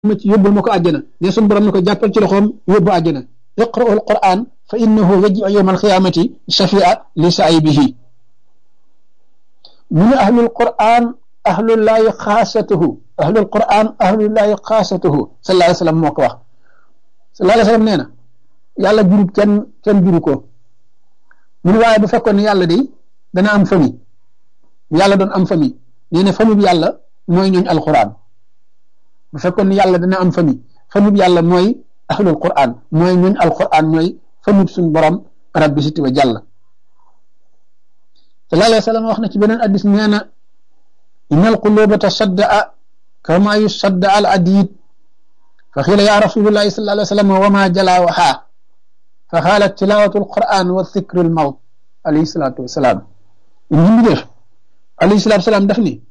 ma ci yóbbul ma ko àjjana ne suñu borom ne ko jàppal ci loxoom yóbbu àjjana iqra'u alquran fa innahu yaji'u yawma alqiyamati shafi'a li sa'ibihi mu ne ahlul quran ahlullahi xaasatuhu ahlul quran ahlullahi xaasatuhu sallallahu alayhi wa sallam moo ko wax sallallahu alayhi wa sallam nee na yàlla jurub kenn juru ko mu ne waaye bu fekkoon ne yàlla day dana am famille yàlla doon am famille nee na famille bi yàlla mooy ñooñ alquran bu fekkoon ne yàlla dana am famille bi yàlla mooy ahlul quran mooy ñooñ alquran mooy famille suñu borom rabbi siti wa jàll sallallahu alayhi wa sallam wax na ci beneen addis nee na inna alquluba tasadda'a kama yusadda'a al adid fa xiila ya rasulullahi sallallahu alayhi wa sallam wa ma jalaawaha fa xaala tilawatu alquran wa dhikru almawt alayhi salatu wasalaam ñu ngi def alayhi salatu wasalaam daf ni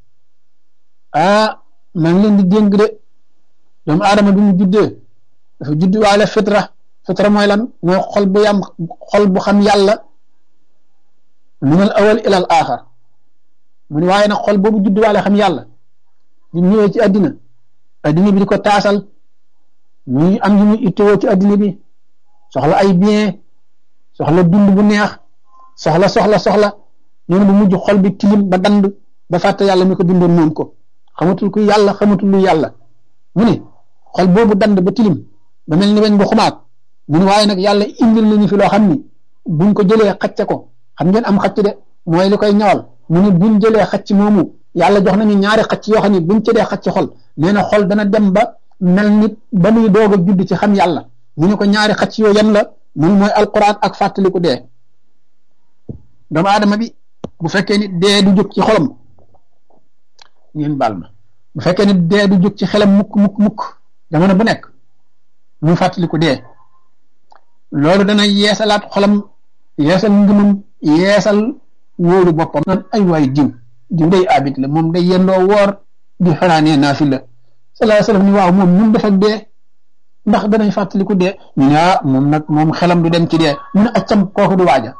maa ngi leen di dénk de doomu aadama bi mu juddee dafa judd waale fitra mooy lan mooy xol bu xam yàlla min al awal ila al axar mu ne waaye nag xol boobu judd waale xam yàlla di ñëwee ci addina bi di ko taasal muy am yu muy ittewoo ci addina bi soxla ay bien soxla dund bu neex soxla ñoonu bu mujj xol bi tilim ba dand ba fàtte yàlla mi ko bindoon moom ko xamatul ku yàlla xamatul lu yàlla mu ne xol boobu dand ba tilim ba mel ni weñ bu xumaat mu ne waaye nag yàlla indil nañu fi loo xam ni buñ ko jëlee xacce ko xam ngeen am xacc de mooy li koy ñawal mu ne buñ jëlee xacc moomu yàlla jox nañu ñaari xacc yoo xam ne buñ ci dee xacc xol nee na xol dana dem ba mel nit ba muy doog a judd ci xam yàlla mu ne ko ñaari xacc yoo yan la mun mooy alquran ak fàttaliku dee doomu aadama bi bu fekkee ni dee du jóg ci xolam ngeen baal ma bu fekkee ni dee du jóg ci xelam mukk jamono bu nekk mu fàttaliku dee loolu dana yeesalaat xolam yeesal ngëmam yeesal wóolu boppam naan ay waay diw day abit la moom day yendoo woor di fanaanee naafila sallallahu alayhi wa sallam ni waaw moom mun def ak dee ndax danañ fàttaliku dee ñu ne moom xelam du dem ci dee mu ne accam kooku du waaja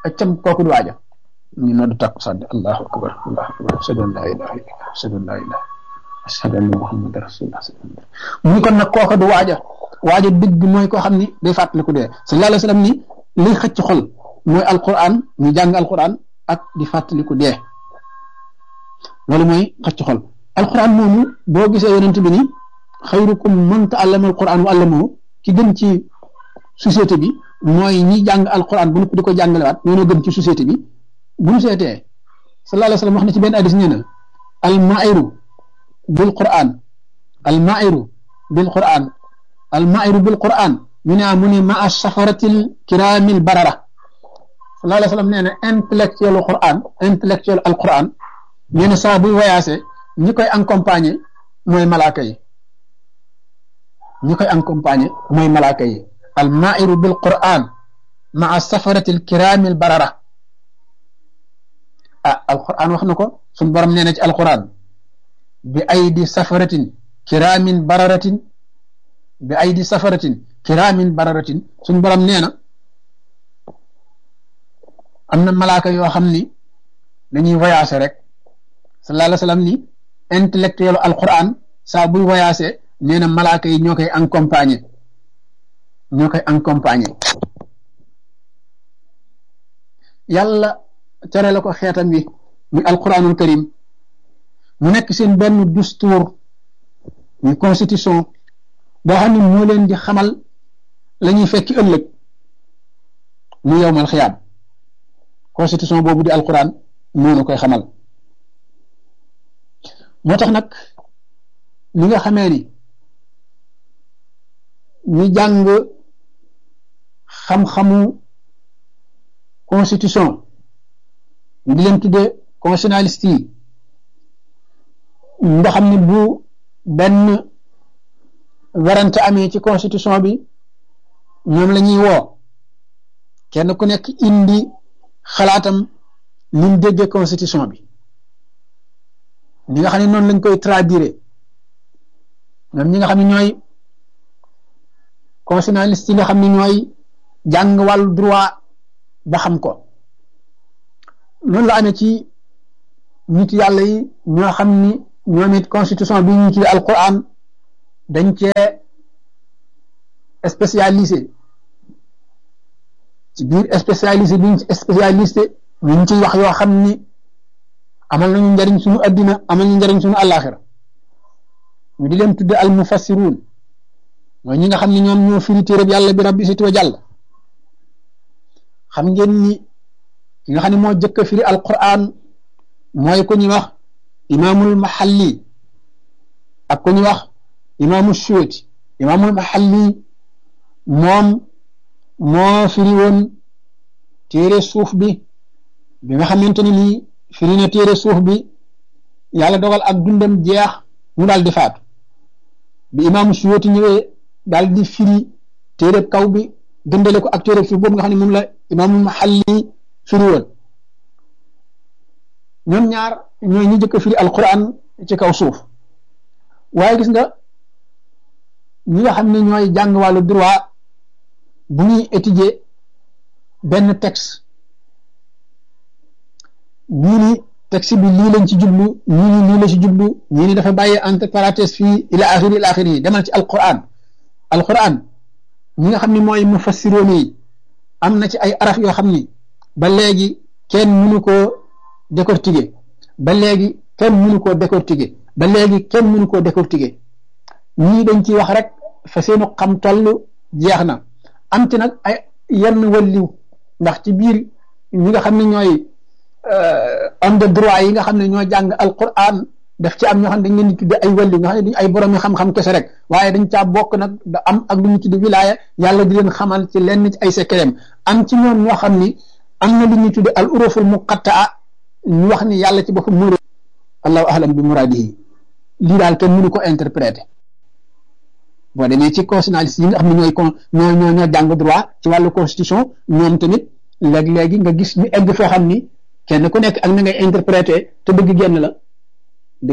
ñu noddu takku sàddi allahu akbar ashhadu an la ilaha illallah ashhadu anna muhammadan rasulullah mu ni kon nag kooku du waaja dëgg mooy koo xam ni day fàttaliku dee sallallahu alayhi wa sallam ni liy xëcc xol mooy alquran ñu jàng alquran ak di fàttaliku dee loolu mooy xëcc xol alquran moomu boo gisee yonent bi ni xayrukum man ta'allama alquran wa allamahu ki gën ci société bi mooy ñi jàng alquran bu di ko jàngalewaat ñoo gën ci société bi bu ñu seetee sallallahu alayhi wa sallam wax na ci benn hadis nee na almairu bil quran ñu ne mu ne ma a safaratil kiramil barara sallallahu alayhi wa sallam nee na intellectuel alquran nee na saa buy voyagé ñi koy accompagner mooy malaaka yi almairu bil quran ma a safaratil kiramil barara alquran wax na ko suñ borom nee na ci alquran bi aydi safaratin kiraamin bararatin suñ borom nee na am na malaaka yoo xam ni dañuy voyager rek sallallahu alayhi wa sallam ni intellectuel alquran saa buy voyager nee na malaaka yi ñoo koy accompagner yàlla tere la ko xeetam wi muy alquranul karim mu nekk seen benn dustuur muy constitution boo xam ne moo leen di xamal la ñuy fekki ëllëg mu yowmal xiyaam constitution boobu di alquran moo na koy xamal moo tax nag li nga xamee ni ñu jàng xam-xamu constitution ñu di leen tuddee constitutionnaliste yi nga xam ne bu benn werante amee ci constitution bi ñoom la ñuy woo kenn ku nekk indi xalaatam ni mu déggee constitution bi ñi nga xam ne noonu lañ koy traduire ñoom ñi nga xam ne ñooy constitutionnaliste yi nga xam ne ñooy jàng wàllu droit ba xam ko noonu la amee ci nit yàlla yi ñoo xam ni ñoom it constitution bi ñu tuddee alquran dañ cee spécialisé ci biir spécialisé biñ ci spécialisé ñu ngi ciy wax yoo xam ni amal nañu njariñ suñu addina amal nañu njariñ suñu àllaaxira ñu di leen tudde al mufassiruun mooy ñi nga xam ne ñoom ñoo firi téereb yàlla bi rabbi siti wa jàll xam ngeen ni ki nga xam ne moo jëkk a firi alquran mooy ku ñuy wax imaamul mahalli ak ku ñuy wax imaamul suuti imaamul mahalli moom moo firi woon téere suuf bi nga xamante ni nii firi na téere suuf bi yàlla dogal ak dundam jeex mu daal di faatu bi imaamu suuti ñëwee daal di firi téere kaw bi gëndale ko ak téere suuf boobu nga xam ne moom la imaamul mahalli firi woon ñoom ñaar ñooy ñi jëkk a firi alquran ci kaw suuf waaye gis nga ñi nga xam ne ñooy jàng wàllu droit bu ñuy étudier benn texte ñii ni texte bi lii lañ ci jublu ñii ni lii la ci jublu ñii ni dafa bàyyi entre parenthèses fii ila axiri yi demal ci alquran ñi nga xam ne mooy mufassiroon yi am na ci ay araf yoo xam ni ba léegi kenn mënu koo décortiquer ba léegi kenn mënu koo décortiquer ñii dañ ciy wax rek fa seenu xam toll jeex na am ci nag ay yenn walliw ndax ci biir ñi nga xam ne ñooy homme de droit yi nga xam ne ñoo jàng alquran daf ci am ñoo xam ne dañ leen di tudde ay walliw nga xam ne duñ ay borom xam-xam kese rek waaye dañ caa bokk nag da am ak lu ñu tudde wilaaya yàlla di leen xamal ci lenn ci ay secret am ci ñoom ñoo xam ni am na lu ñuy tudde al uruful muqattaa ñu wax ni yàlla ci boppam mu allahu ahlam bi muradihi lii daal kenn mënu ko interpréter boo demee ci constitutionnaliste yi nga xam ne ñoo jàng droit ci wàllu constitution ñoom tamit léeg-léegi nga gis ñu egg foo xam ni kenn ku nekk ak na ngay interpréter te dëgg genn la de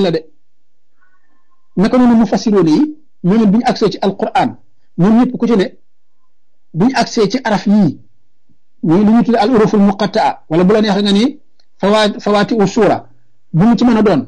naka noonu mu fassiroon yi ñoom it bu ñu accès ci alquran ñoom ñëpp ku ci ne bu ñu accès ci araf yii ñooy lu ñu tudde al uruful muqattaa wala bu la neexee nga ni fawaati u suura bu mu ci mën a doon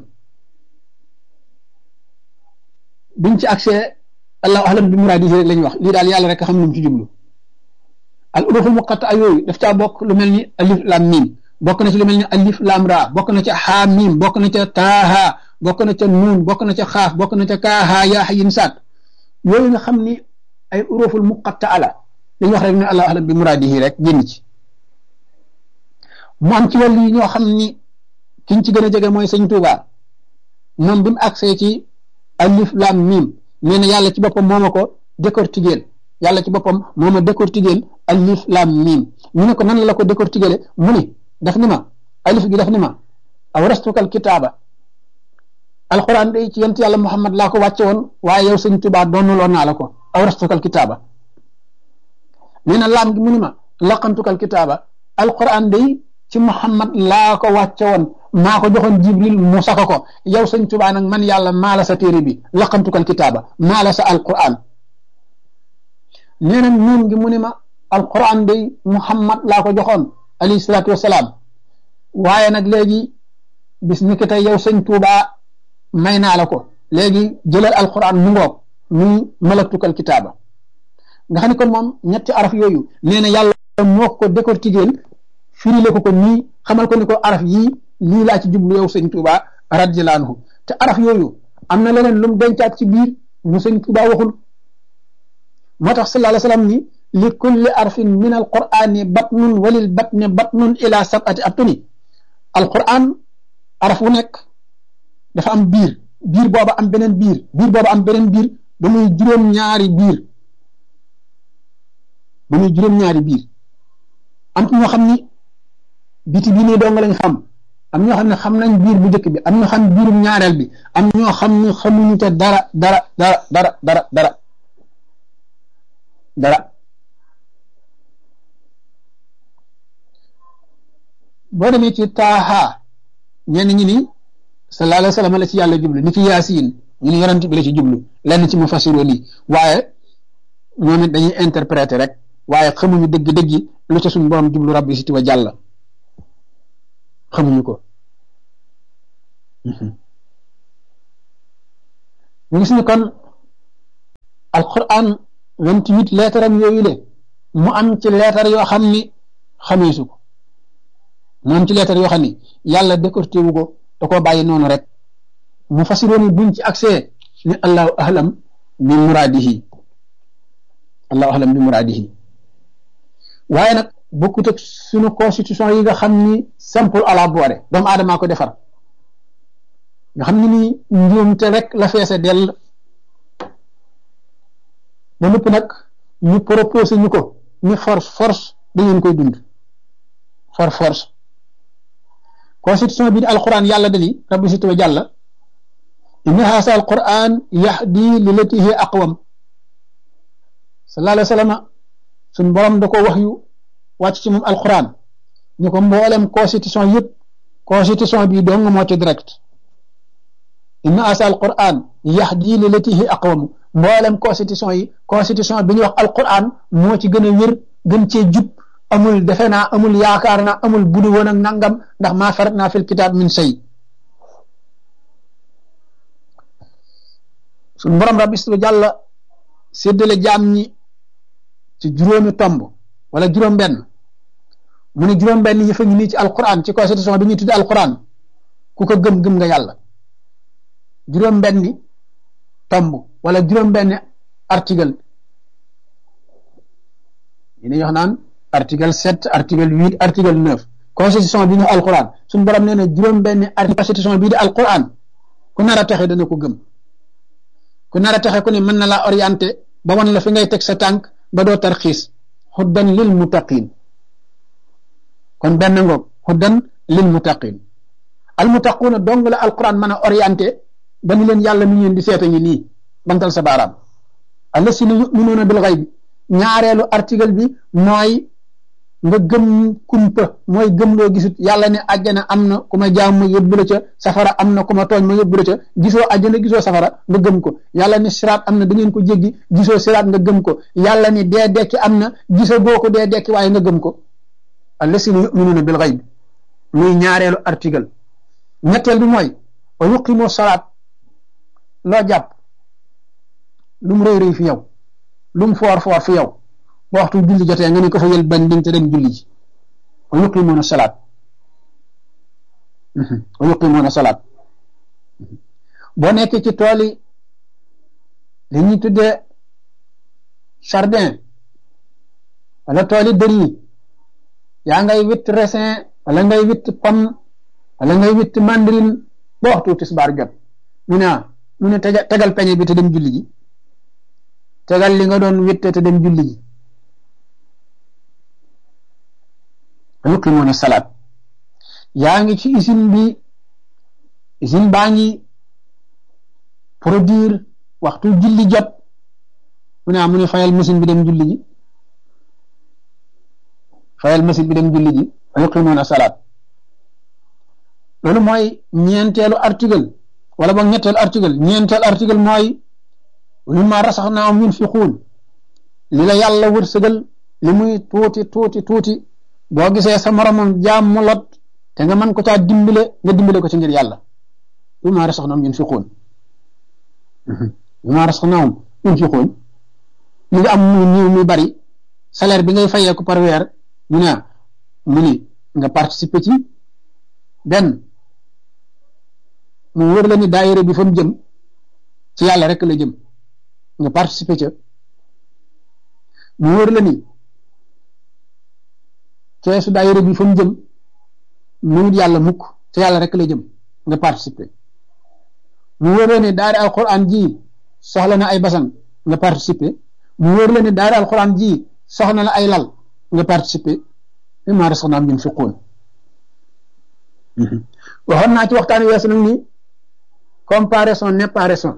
buñ ci accès allahu ahlam bi muraadihi rek la ñuy wax lii daal yàlla rek xam lu mu ci jublu al uruful muqattaa yooyu daf caa bokk lu mel ni alif lam mim bokk na ci lu mel ni alif lam ra bokk na ca xaa mim bokk na ca taaha bokk na ca nuun bokk na ca xaaf bokk na ca kaaha yaa yin saat yooyu nga xam ni ay uruful muqattaa la dañuy wax rek ne allahu ahlam bi muraadihi rek génn ci mu am ci wàllu yi ñoo xam ni kiñ ci gën a jege mooy sëñ Tuuba moom bi mu agsee ci alif lam mim nee na yàlla ci boppam moo ma ko décortiquer yàlla ci boppam moo ma décortiquer alif lam mim ñu ne ko nan la ko décortiquer mu ni daf ni ma alif gi daf ni ma awrastukal kitaaba alquran day ci yent yàlla Muhammad laa ko wàcce woon waaye yow sëñ Tuuba doonuloo naa la ko awrastukal kitaaba nee na laam gi mu ni ma laqantukal kitaaba alquran day ci Muhammad laa ko wàcce woon maa ko joxoon Jibril mu saka ko yow sëñ Tuubaa nag man yàlla maa la sa téere bi laqantukal kitaaba maa la sa alquran nee na nuun gi mu ni ma alquran day Muhammad laa ko joxoon alayhi salaatu wasalaam waaye nag léegi bis ni ki tey yow sëñ Tuubaa may naa la ko léegi jëlal alquran mu ngoog muy malaktukal kitaaba nga xam ne kon moom ñetti araf yooyu nee na yàlla moo ko décortiquer firile ko nii xamal ko ni ko araf yii lii laa ci jublu yow sëñ Tuuba radiyallaahu anhu te araf yooyu am na leneen lu mu dencaat ci biir mu sëñ Tuuba waxul moo tax sallallaahu alayhi wa sallam ni li kulli arfin min alqur'ani batnun walil batni batnun ila sab'ati abtuni alqur'an araf wu nekk dafa am biir booba am beneen biir booba am beneen biir ba muy juróom-ñaari biir am ñoo xam ni biti bii nii dong lañ xam am ñoo xam ne xam nañ biir bu njëkk bi am ñoo xam biirum ñaareel bi am ñoo xam ne xamuñu te dara boo demee ci taaha ñenn ñi ni sallallahu alayhi wa sallam la ci yàlla jublu ni ki yaasin ñu ni yonent bi la ci jublu lenn ci mufassiroon yi waaye ñoom it dañuy interpréter rek waaye xamuñu dëgg-dëgg lu ca suñu borom jublu rabbi siti wa jàlla xamuñu ko ñu gis ni kon alquran 28 lettre am yooyu le mu am ci lettre yoo xam ni xameesu ko mu am ci lettre yoo xam ni yàlla décorté wu ko da koo bàyyi noonu rek mu fasiroon buñ ci accès ni allahu ahlam bi muradihi allahu ahlam bi muradihi waaye nag bokkut ak suñu constitution yi nga xam ni simple à la boire doomu aadamaa ko defar nga xam ni nii njuumte rek la feese dell ba lépp nag ñu proposé ñu ko ni force da ngeen koy dund force constitution bi di alquran yàlla dali rabbi si tuba jàlla inna haasa alquran yahdi lillati hiya aqwam sallallahu alayhi wa sallam suñ borom da ko wax yu wàcc ci moom alquran ñu ko mboolem constitution yëpp constitution bi dong moo ci direct inna haasa alquran yahdi lillati hiya aqwam mboolem constitution bi ñuy wax alquran moo ci gën a wér gën cee jub amul defe naa amul yaakaar naa amul budu woon ak nangam ndax maa farat naa fil kitaab min shay suñ borom rabbi su jàlla séddale jaam ñi ci juróomi tomb wala juróom-benn mu ne juróom-benn yi fa ngi nii ci alquran ci constitution bi ñuy tudde alquran ku ko gëm nga yàlla juróom-benni tomb wala juróom-benni article yi ne wax naan article 7 article 8 article 9 constitution bi ñu alquran suñu borom nee na juróom-benni article constitution bii di alquran ku nar a texe dana ko gëm ku nar a texe ku ne mën na laa orienté ba wan la fi ngay teg sa tànk ba doo tarxiis huddan lil muttaqin kon benn ngoog huddan lil muttaqin al muttaquuna dong la alquran mën a orienté ba ni leen yàlla mi ngeen di seeta ngi nii bantal sa baaraam allasina yuminuuna bil ghayb ñaareelu article bi mooy nga gëm kumpa mooy gëm loo gisut yàlla ne àjjana am na ku ma jaam ma yóbbu la ca safara am na ku ma tooñ ma yóbbu la ca gisoo àjjana gisoo safara nga gëm ko yàlla ne siraat am na da ngeen ko jéggi gisoo siraat nga gëm ko yàlla ne dee dekki am na gisoo boo ko dee dekki waaye nga gëm ko allasina yuminuuna bil ghayb muy ñaareelu article ñetteel bi mooy wa yuqimu salaat loo jàpp lu mu rëy rëy fi yow lu mu foor fi yow ba waxtu julli jotee nga ne ko fa yël banding te dem julli ji wa yuqimuuna salaat boo nekkee ci tool yi li ñuy tuddee jardin wala tool yi dër yi yaa ngay witt raisin wala ngay witt pomme wala ngay witt mandarine ba waxtu tisbaar jot ñu ne tegal peñe bi te dem julli ji tegal li nga doon witte te dem julli ji yuqimuuna salaat yaa ngi ci usine baa ngi produire waxtu julli jot mu ne fayal machine bi dem julli ji yuqimuuna salaat loolu mooy ñeenteelu article wala boog ñetteelu article mooy mimmaa razaqnaahum yunfiquun li la yàlla wërsëgal li muy tuuti boo gisee sa moromam jaam mu lot te nga mën ko caa dimbale nga dimbale ko ci ngir yàlla mimmaa razaqnaahum yunfiquun li nga am muy bari salaire bi ngay fayee ko par weer mu ni nga participer ci benn mu wër la ni daayira bi fa mu jëm ci yàlla rek la jëm nga participer ca mu wër la ni keesu daayira bi fa mu jëm mu yàlla mukk ci yàlla rek la jëm nga participer mu wër la ni daara alquran ji soxla na ay basan nga participer mu wër la ni daara alquran ji soxla na ay lal nga participer mimmaa razaqnaahum yunfiquun waxoon naa ci waxtaan weesu nag ni comparaison n'est pas raison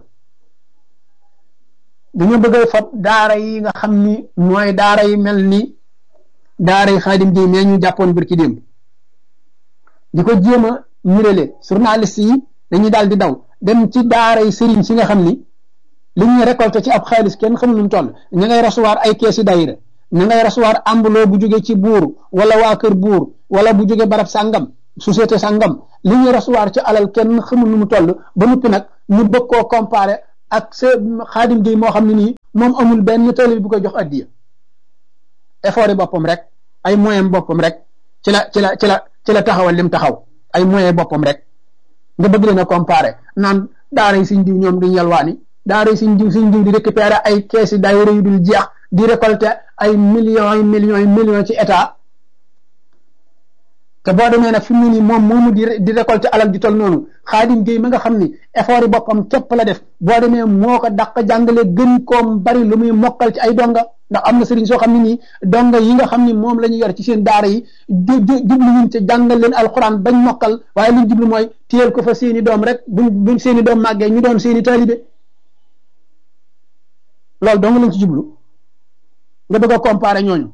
dañu bëgg a fab daara yi nga xam ni mooy daara yi mel ni daara yi Xaadim Géey mais ñu jàppoon bir ci démb di ko jéem a ñurale journaliste yi dañuy daal di daw dem ci daara yi sëriñ si nga xam ni li ñuy récolté ci ab xaalis kenn xamul nu mu toll ña ngay recevoir ay keesi daayira ña ngay recevoir ambuloo bu jóge ci buur wala waa kër buur wala bu jóge barab sàngam société sàngam li ñuy recevoir ci alal kenn xamul nu mu toll ba noppi nag ñu bëgg koo comparé ak sa Xaadim Géey moo xam ne nii moom amul benn taalibe bu koy jox addiya effort yi boppam rek ay moyen boppam rek ci la taxawal lim taxaw ay moyen boppam rek nga bëgg leen a comparer naan daara yi suñ diw ñoom duñ yalwaani daara yi suñ diw di récupérer ay kees yi daayira yu dul jeex di récolter ay millions ci état te boo demee nag fi mu ne nii moom moomu di récolter alal ji tol noonu Xaadim Géey ma nga xam ni effort yi boppam képp la def boo demee moo ko dàq jàngale gën koom bari lu muy mokkal ci ay donga ndax am na sëriñ soo xam ne nii donga yi nga xam ni moom la ñu yor ci seen daara yi jubluwuñ ca jàngal leen alxuraan bañ mokkal waaye liñ jublu mooy téyel ko fa seeni doom rek buñ seeni doom màggee ñu doon seeni taalibe loolu dong lañ ci jublu nga bëgg a comparer ñooñu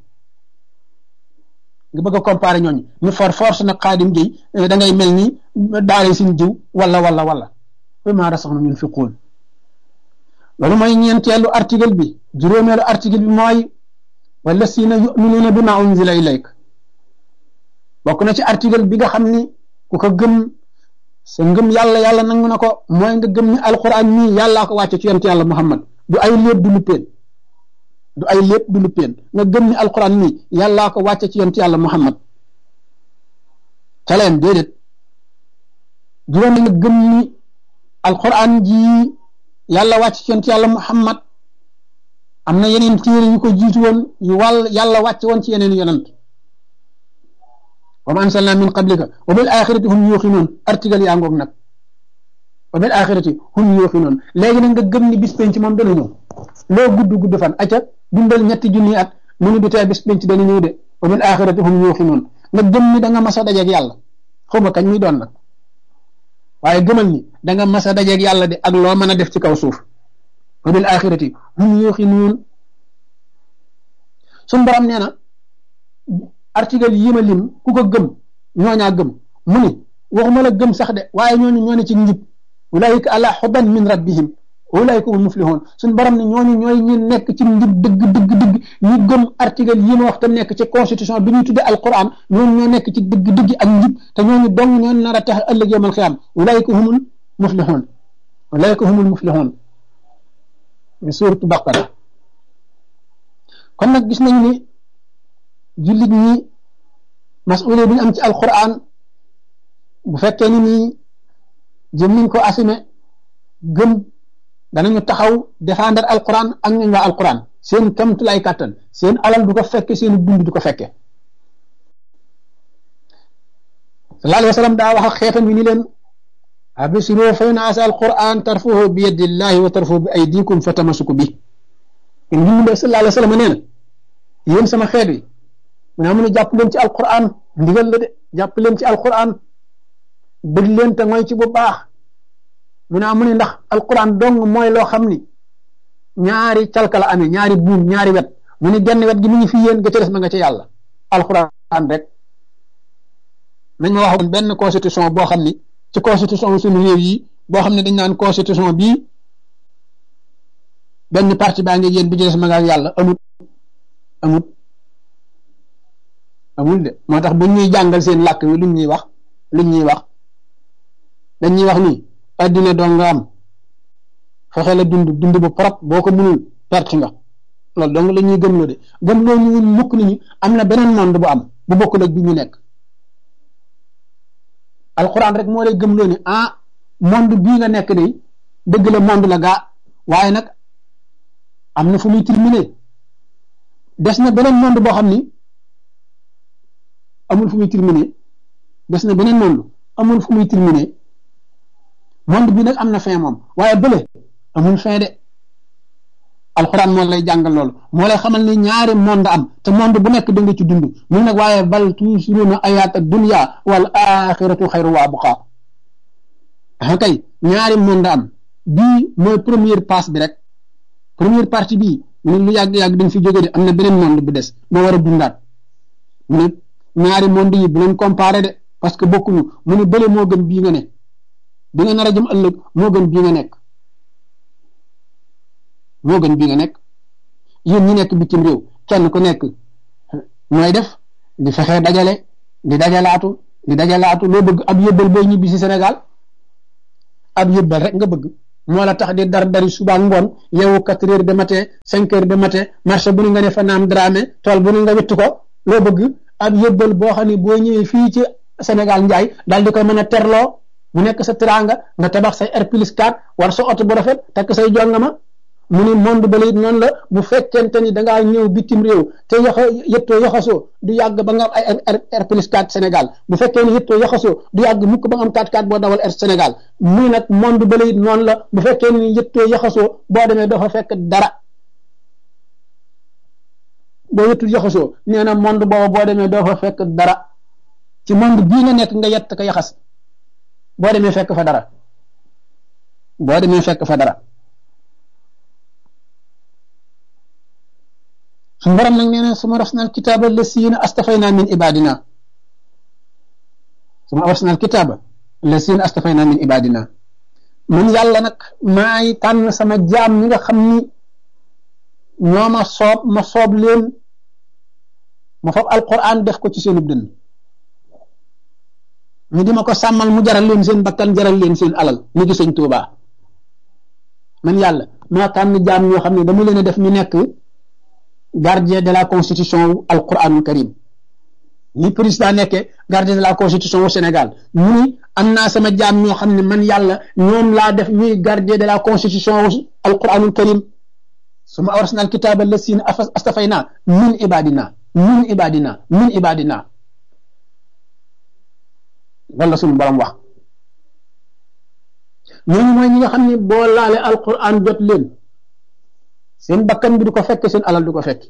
ñu force nag Xaadim Géey da ngay mel ni daara yi suñ jiw wala ma rasaxna min fi quul loolu mooy ñeenteelu article bi juróomeelu article bi mooy wallazina yuminuuna bima unzila ilayk bokk na ci article bi nga xam ni ku ko gëm sa ngëm yàlla nangu na ko mooy nga gëm ni alquran nii yàllaa ko wàcce ci yonent yàlla Muhammad du ay léeb du luppeen nga gëm ni alquran nii yàllaa ko wàcce ci yonent yàlla Muhammad ca leen déedéet juróom nga gëm ni alquran ji yàlla wàcc ci yonent yàlla Muhammad am na yeneen téere yu ko jiitu woon yu yàlla wàcc woon ci yeneen yonent wa ma ansalna min qablika wa bil axirati hum yuuxinuun article yaa ngoog nag wa bil axirati hum yuuxinuun léegi nag nga gëm ni bis penc moom dana ñëw loo gudd fan acca dundal ñetti junni at mu ni du tee bis penc dana ñëw de wa bil axirati hum yuuxinuun nga gëm ni da nga mas a dajeeg yàlla xaw ma kañ muy doon nag waaye gëmal ni da nga mas a dajeeg yàlla de ak loo mën a def ci kaw suuf wa bil axirati hum yuuxinuun suñ borom nee na article yi ma lim ku ko gëm ñooñaa gëm mu ni waxuma la gëm sax de waaye ñooñu ñoo ne ci njub ulaayika ala hudan min rabbihim ulaayika hum muflihun suñ borom ne ñooñu ñooy ñi nekk ci njub dëgg ñu gëm article yi ma wax te nekk ci constitution bi ñuy tudde alquran ñooñu ñoo nekk ci dëgg ak njub te ñooñu dong ñoo nar a tax ëllëg yawmal xiyaam ulaayika humul muflihun suuratu Baqara kon nag gis nañu ni jullit ñi masuulee bi ñu am ci alquran bu fekkee ni nii jëm niñ ko assumé gëm danañu taxaw défendre alquran ak ñun waa alquran seen kamtulaay kàttan seen alal du ko fekke seen dund du ko fekke sallallahu alayhi wa sallam daa wax ak xeetam yi ni leen absiru fa inna asa alquran tarfuhu bi yadillahi wa tarfuhu bi aydikum fa tamasuku bi in bi sallallahu alayhi wa sallam nee na yéen sama xeet wi mu ne amu jàpp leen ci alquran ndigal la de jàpp leen ci alquran bëgg leen te ngoy ci bu baax mu ne amu ne ndax alquran dong mooy loo xam ni ñaari calka la amee ñaari buum ñaari wet mu ne genn wet gi mu ngi fi yéen ga ca des ma nga ca yàlla alquran rek nañ ma waxoon benn constitution boo xam ni ci constitution suñu réew yi boo xam ne dañ naan constitution bii benn parti baa ngi yéen bi ci des ma nga ak yàlla amul de moo tax bu ñuy jàngal seen làkk wi luñ ñuy wax dañuy wax ni addina doo nga am fexe la dund bu propre boo ko mënul perte nga loolu donc la ñuy gëmloo de gëmloo ñu mukk nañu am na beneen monde bu am bu bokkul ak bi ñu nekk alquran rek moo lay gëmloo ni monde bii nga nekk de dëgg la monde la gaa waaye nag am na fu muy terminer des na beneen monde boo xam ni amul fu muy terminer des na beneen monde amul fu muy terminer monde bi nag am na fin moom waaye bële amul fin de alxuraan moo lay jàngal loolu moo lay xamal ni ñaari monde am te monde bu nekk da nga ci dund mu nag waaye bal tuusiruuna ayaata dunya wal axiratu xayru wa abqa kay ñaari monde am bii mooy première passe bi rek première partie bii mu ne lu yàgg dañ fi jóge de am na beneen monde bu des moo war a dundaat mu ne ñaari monde yi bu leen comparé de parce que bokkuñu mu ne bële moo gën bii nga ne bi nga nar a jëm ëllëg moo gën bii nga nekk yéen ñi nekk bitim réew kenn ku nekk mooy def di fexe dajale di dajalaatu loo bëgg ab yëbbal booy ñibbi si Sénégal ab yëbbal rek nga bëgg moo la tax di dar dari suba ngoon yow 4 heures de matin 5 heures de matin marché bu ni nga ne fa naam dramé tool bu ni nga wittu ko loo bëgg ab yóbbal boo xam ne boo ñëwee fii ci Sénégal njaay daal di koy mën a terloo mu nekk sa teraanga nga tabax say R+4 war sa oto bu rafet takk say jongama mu ni monde ba it noonu la bu fekkente ni dangaa ñëw bitim réew te yëttoo yoxasoo du yàgg ba nga am ay R+4 Sénégal bu fekkee ni yëttoo yoxasoo du yàgg mukk ba nga am 4x4 boo dawal Sénégal muy nag monde ba it noonu la bu fekkee ni yëttoo yoxasoo boo demee doo fa fekk dara boo yëttul yoxasoo nee na monde boobu boo demee doo fa fekk dara ci monde bii nga nekk nga yett ko yaxas boo demee fekk fa dara boo demee fekk fa dara suñu borom nag nee na suma awrasnal kitaaba lasiina astafayna min ibadina suma awrasnal kitaaba lasiina astafayna min ibadina man yàlla nag maay tànn sama jaam ñi nga xam ni ñoo ma soob leen ma fab alquran def ko ci seenub dënn ñu di ma ko sàmmal mu jaral leen seen bakkan jaral leen seen alal ni ki sëñ Tuubaa man yàlla maa tànn jaam ñoo xam ne dama leen a def ñu nekk gardien de la constitution wu alquranul karim ni président nekkee gardien de la constitution wu Sénégal mu ni am naa sama jaam ñoo xam ne man yàlla ñoom laa def ñuy gardien de la constitution wu alquranul karim suma awrasna alkitaaba lasiina astafayna min ibadina loolu la suñu borom wax ñooñu mooy ñi nga xam ne boo laale alquran jot leen seen bakkan bi du ko fekk seen alal du ko fekk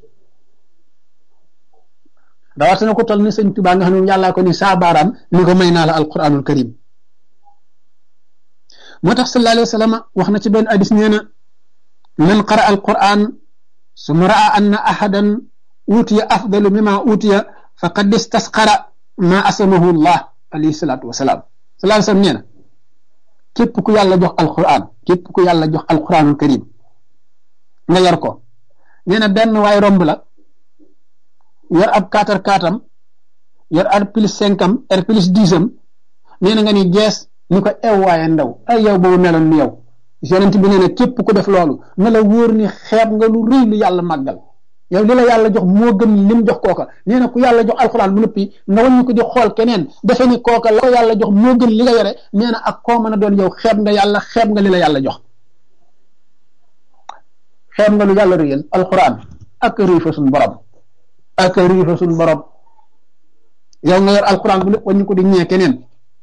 rawatina ko toll ni sëñ Tuubaa nga xam ne yàllaa ko ni saa baaraam ni ko may naa la alquranul karim moo tax sallallahu alayhi wa sallam wax na ci benn hadis nee na man qara alquran summa raa anna ahadan utiya afdalu mimma utiya faqad istasqara ma asamahu llah alayhi salaatu wasalaam sallallahu alayhi wa sallam nee na képp ku yàlla jox alquran képp ku yàlla jox alquranul karim nga yor ko nee na benn waay romb la yor ab 4x4 yor R+5 R+10 nee na nga ni gees ni ko ew waaye ndaw ay yow boobu meloon ni yow yonent bi nee na képp ku def loolu na la wóor ni xeeb nga lu rëy lu yàlla màggal yow li la yàlla jox moo gën lim jox kooka nee na ku yàlla jox alxuraan bu noppi nga waññu ko di xool keneen defe ni kooka la ko yàlla jox moo gën li nga yore nee na ak koo mën a doon yow xeeb nga yàlla xeeb nga li la yàlla jox xeeb nga lu yàlla rëyal alxuraan ak rëy fa suñ borom ak rëy fa suñ borom yow nga yor alxuraan bu lépp waññu ko di ñee keneen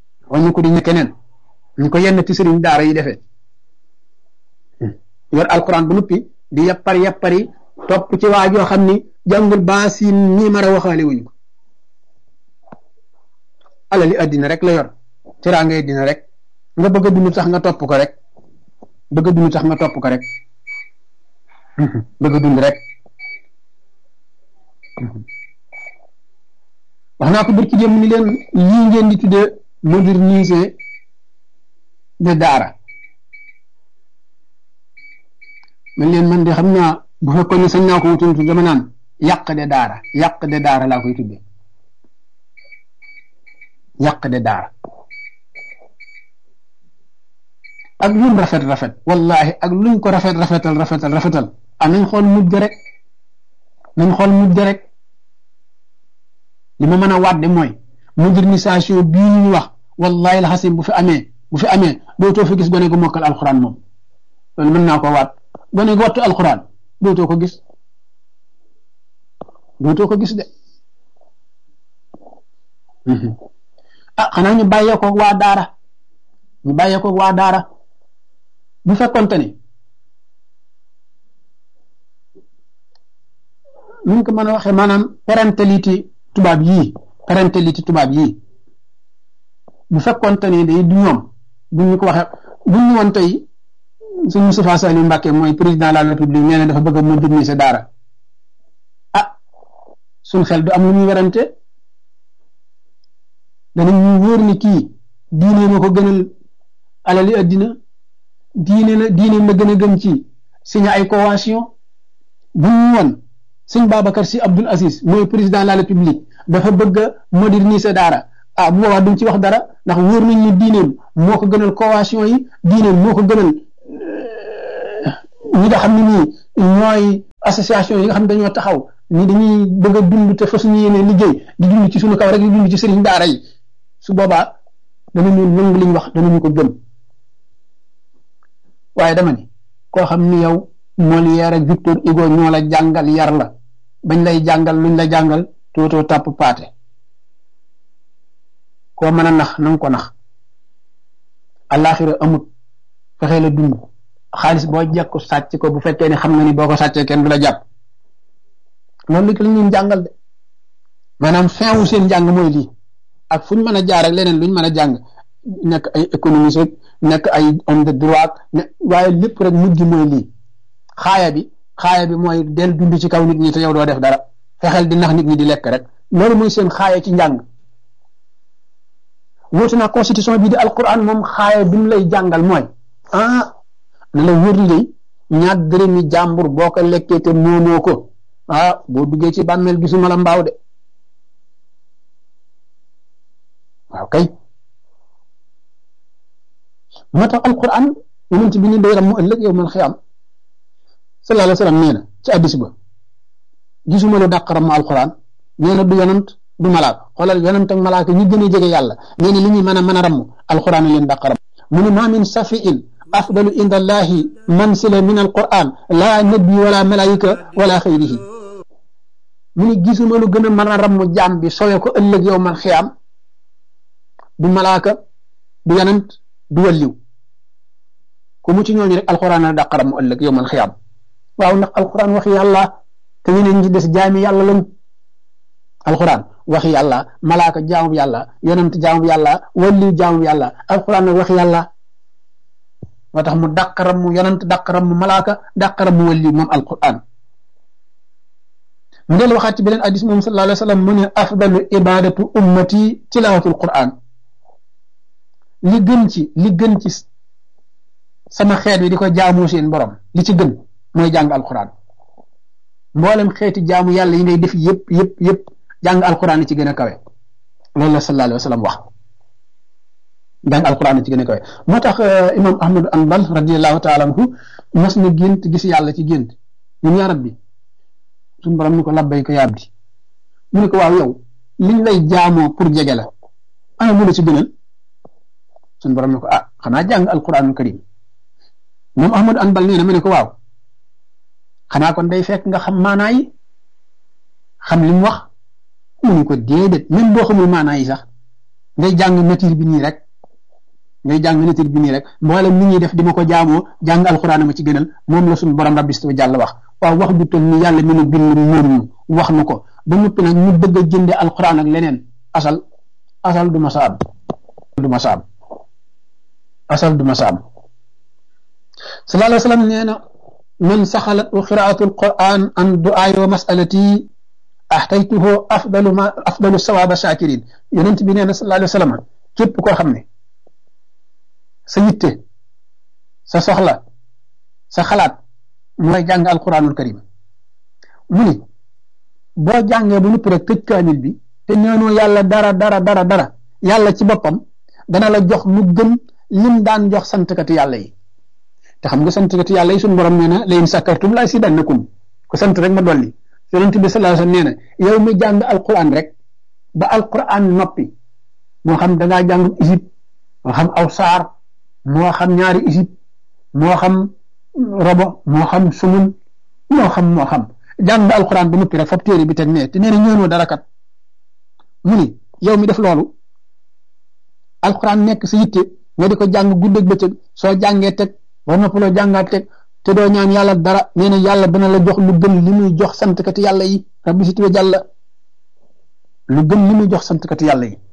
ñu ko yenn ci sëriñ daara yi defee yor alxuraan bu noppi di yappari topp ci waa joo xam ni jàngul baasin nii mara waxaale wuñ ko alali addina rek la yor teraanga addina rek nga bëgg a dund tax nga topp ko rek bëgg a dund rek wax naa ko barki dem ni leen lii ngeen di tuddee moderniser de daara man de xam naa bu fekkoon ne sañ naa ko wutul dama naan yàq de daara laa koy tuddee yàq de daara ak luñ rafet wallahi ak luñ ko rafetal nañ xool mujj rek li ma mën a wàdde mooy modernisation bii ñu wax wallahi la xasim bu fi amee dootoo fi gis gone gu mokkal alxuraan moom loolu mën naa ko waat gone gu wattu alxuraan dootoo ko gis de xanaa ñu bàyyee ko waa daara bu fekkonte ni ñu ko mën a waxee maanaam parentalité tubaab yii bu fekkonte ni day du ñoom bu ñu ko waxee bu ñu woon tey suñu Moustapha Saliou Mbacké mooy président de la République nee na dafa bëgg a moderniser daara suñ xel du am lu ñuy werante danañ ñu wóor ni kii diine ma ko gënal alali addina diine la gën a gëm ci signé ay convention bu ñu woon sëñ Babacar Sy Abdoul Aziz mooy président de la République dafa bëgg a moderniser daara bu boobaa duñ ci wax dara ndax wóor nañ ni diineem moo ko gënal convention yi diineem moo ko gënal ñi nga xam ne nii ñooy association yi nga xam ne dañoo taxaw ni dañuy bëgg a dund te fa suñu yéene liggéey di dund ci suñu kaw rek di dund ci sëriñ daara yi su boobaa danañu nangu liñ wax danañu ko gëm waaye dama ni koo xam ni yow Molière ak Victor Hugo ñoo la jàngal yar la bañ lay jàngal luñ la jàngal tootoo tàpp paate koo mën a nax na nga ko nax àllaaxira amut fexee la dund xaalis boo jekku sàcc ko bu fekkee ni xam nga ni boo ko sàccee kenn du la jàpp loolu li ko lañ leen jàngal de maanaam fin wu seen njàng mooy lii ak fu ñu mën a jaar ak leneen luñ mën a jàng nekk ay économiste rek nekk ay homme de droit waaye lépp rek mujj gi mooy lii xaaya bi mooy del dund ci kaw nit ñi te yow doo def dara fexeel di nax nit ñi di lekk rek loolu mooy seen xaaya ci njàng wóotu naa constitution bi di alquran moom xaaya bi mu lay jàngal mooy na la wóor li ñaar dërëmi jàmbur boo ko lekkee te moomoo ko boo duggee ci bàmmeel gisuma la mbaaw de waaw kay moo tax alquran yonent bi ni day ram mu ëllëg yow mal xiyaam sallallahu alayhi wa sallam nee na ci addis ba gisuma lu dàq ram mu alquran nee na du yonant du malaaka xoolal yonant ak malaaka ñi gën a jege yàlla nee na li ñuy mën a ramm alquran leen dàq ram mu ne ma min safiin afdalu inda allahi mansila min alquran la nabi wala malaika wala xayrihi mu ne gisuma lu gën a mën a ramm jaam bi sowe ko ëllëg yow mal xiyaam du malaaka du yonant du walliw ku mu ci ñooñu rek alquran a dàq ram mu ëllëg yow mal xiyaam waaw ndax alquran waxi yàlla te ñeneen ñi des jaami yàlla lañ alquran waxi yàlla malaaka jaamu yàlla yonent jaamu yàlla walliw jaamu yàlla alquran nag waxi yàlla moo tax mu dàqaram mu yonent dàqaram mu malaaka dàqaram mu walliw moom alquran mu del waxaat ci beneen hadis moom sallallahu alayhi wa sallam mu ne afdalu ibadatu ummati tilawatul quran li gën ci sama xeet wi di ko jaamu seen borom li ci gën mooy jàng alquran mboolem xeeti jaamu yàlla yi ngay def yëpp jàng alquran yi ci gën a kawe loolu la sallallahu alayhi wa sallam wax jàng alquran yi ci gën a kawe moo tax imam ahmadu anbal radiallahu taala anhu mas na gént gis yàlla ci gént ñun yaa rabbi suñu borom ni ko labbay ko yabdi mu ne ko waaw yow liñ lay jaamoo pour jege la ana mu la ci gënal suñu borom ni ko xanaa jàng alquranul karim moom ahmadu anbal nee na mu ne ko waaw xanaa kon day fekk nga xam maanaa yi xam li mu wax mu ne ko déedéet même boo xamul maanaa yi sax ngay jàng nature bi nii rek mboolem nit ñi def di ma ko jaamoo jàng alxuraan ma ci gënal moom la suñu borom rabbi wa jàll wax waaw wax ju toll ni yàlla mi nu bind muur wax na ko ba noppi nag ñu bëgg a jënde alxuraan ak leneen asal du ma saam sallallahu alayhi wa sallam nee na man saxalat qiraatu alquran an du'aay wa masalati ahtaytuhu afdalu sawaba shakirin yonent bi nee na sallallahu alayhi wa sallam képp koo xam ne sa yitte sa soxla sa xalaat mooy jàng alquranul karim mu ni boo jàngee bu noppi rek tëj kaamil bi te ñaanoo yàlla dara yàlla ci boppam dana la jox lu gën lim daan jox santkati yàlla yi te xam nga santkati yàlla yi suñu borom nee na la in sakartum la azidannakum ko sant rek ma dolli yonent bi sallallahu alayhi wasallam nee na yow mi jàng alquran rek ba alquran noppi moo xam da ngaa jàng isib moo xam aw saar moo xam ñaari isib moo xam robo moo xam sumun moo xam jàng alquran ba noppi rek fab téere bi teg ne te nee na ñëwnoo dara kat mu ni yow mi def loolu alquran nekk sa yitte nga di ko jàng guddeeg bëccëg soo jàngee teg ba noppaloo jàngaat teg te doo ñaan yàlla dara nee na yàlla dana la jox lu gën li muy jox santkati yàlla yi rabbi si tuwe jàlla lu gën li muy jox santkati yàlla yi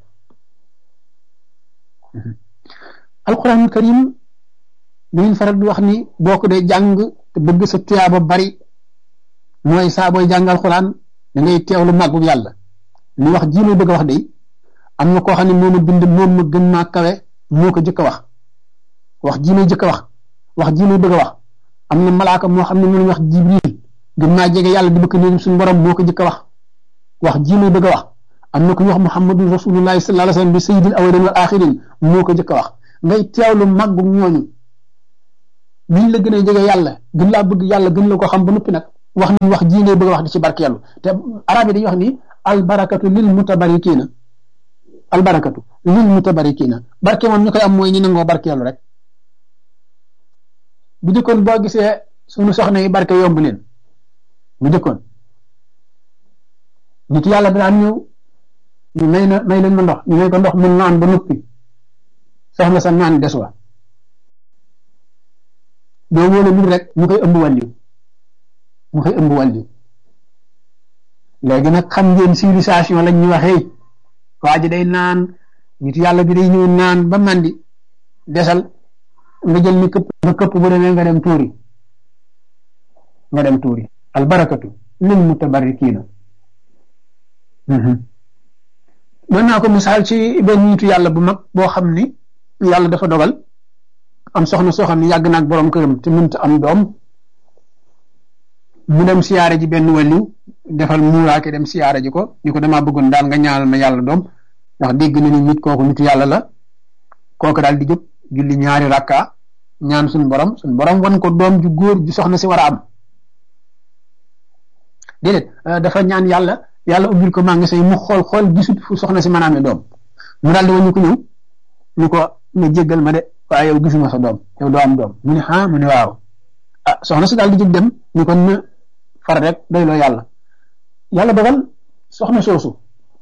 alquranul karim dañuy faral di wax ni boo ko dee jàng te bëgg sa tuyaaba bari mooy saa booy jàng alquran da ngay teewlu màggug yàlla li wax ji may bëgg a wax de am na koo xam ne moom a bind moom ma gën maa kawe moo ko jëkk a wax ji may jëkk a wax ji may bëgg a wax am na malaaka moo xam ne ñu wax jibril gën naa jege yàlla di bëgg néegum suñu borom moo ko jëkk a wax ji may bëgg a wax am na ku ñu wax muhammadun rasulullahi sallallahu alayhi wasallam bi sayyidil awwalin wal axirin moo ko jëkk a wax ngay teewlu màggu ñooñu niñ la gën a jege yàlla gën laa bëgg yàlla gën la ko xam ba noppi nag wax ni wax ji ngay bëgg a wax di ci barkeelu te arab yi dañuy wax ni albarakatu lil mutabarikiina albarakatu lil mutabarikiina barke moom ñu koy am mooy ñi nangoo barkeelu rek bu jëkkoon boo gisee suñu soxna yi barke yomb leen bu jëkkoon nit yàlla daan ñëw ñu may leen ma ndox ñu may ko ndox mun naan ba noppi soxna sa naan des wa doo wóole nit rek ñu koy ëmb wàllu léegi nag xam ngeen civilisation lañ ñu waxee waa ji day naan nit yàlla bi day ñëw naan ba mandi desal nga jël ni këpp nga këpp bu demee nga dem tuuri albarakatu lil mutabarrikiina mën naa ko misaal ci benn nitu yàlla bu mag boo xam ni yàlla dafa dogal am soxna soo xam ne yàgg naag borom këram te mënta am doom mu dem siyaare ji benn wàlliw defal muuraake dem siyaare ji ko ni ko damaa bëggoon daal nga ñaanal ma yàlla doom ndax dégg na ni nit kooku nitu yàlla la kooku daal di jóg julli 2 rakka ñaan suñ borom wan ko doom ju góor ju soxna si war a am déedéet dafa ñaan yàlla ubbil ko magasin mu xool gisut fu soxna si mën a amee doom mu daal di wañu ko ñëw ni ko nga jéggal ma de waaye yow gisuma sa doom yow doo am doom mu ne mu ne waaw soxna si daal di jóg dem ni ko na far rek doyloo yàlla dogal soxna soosu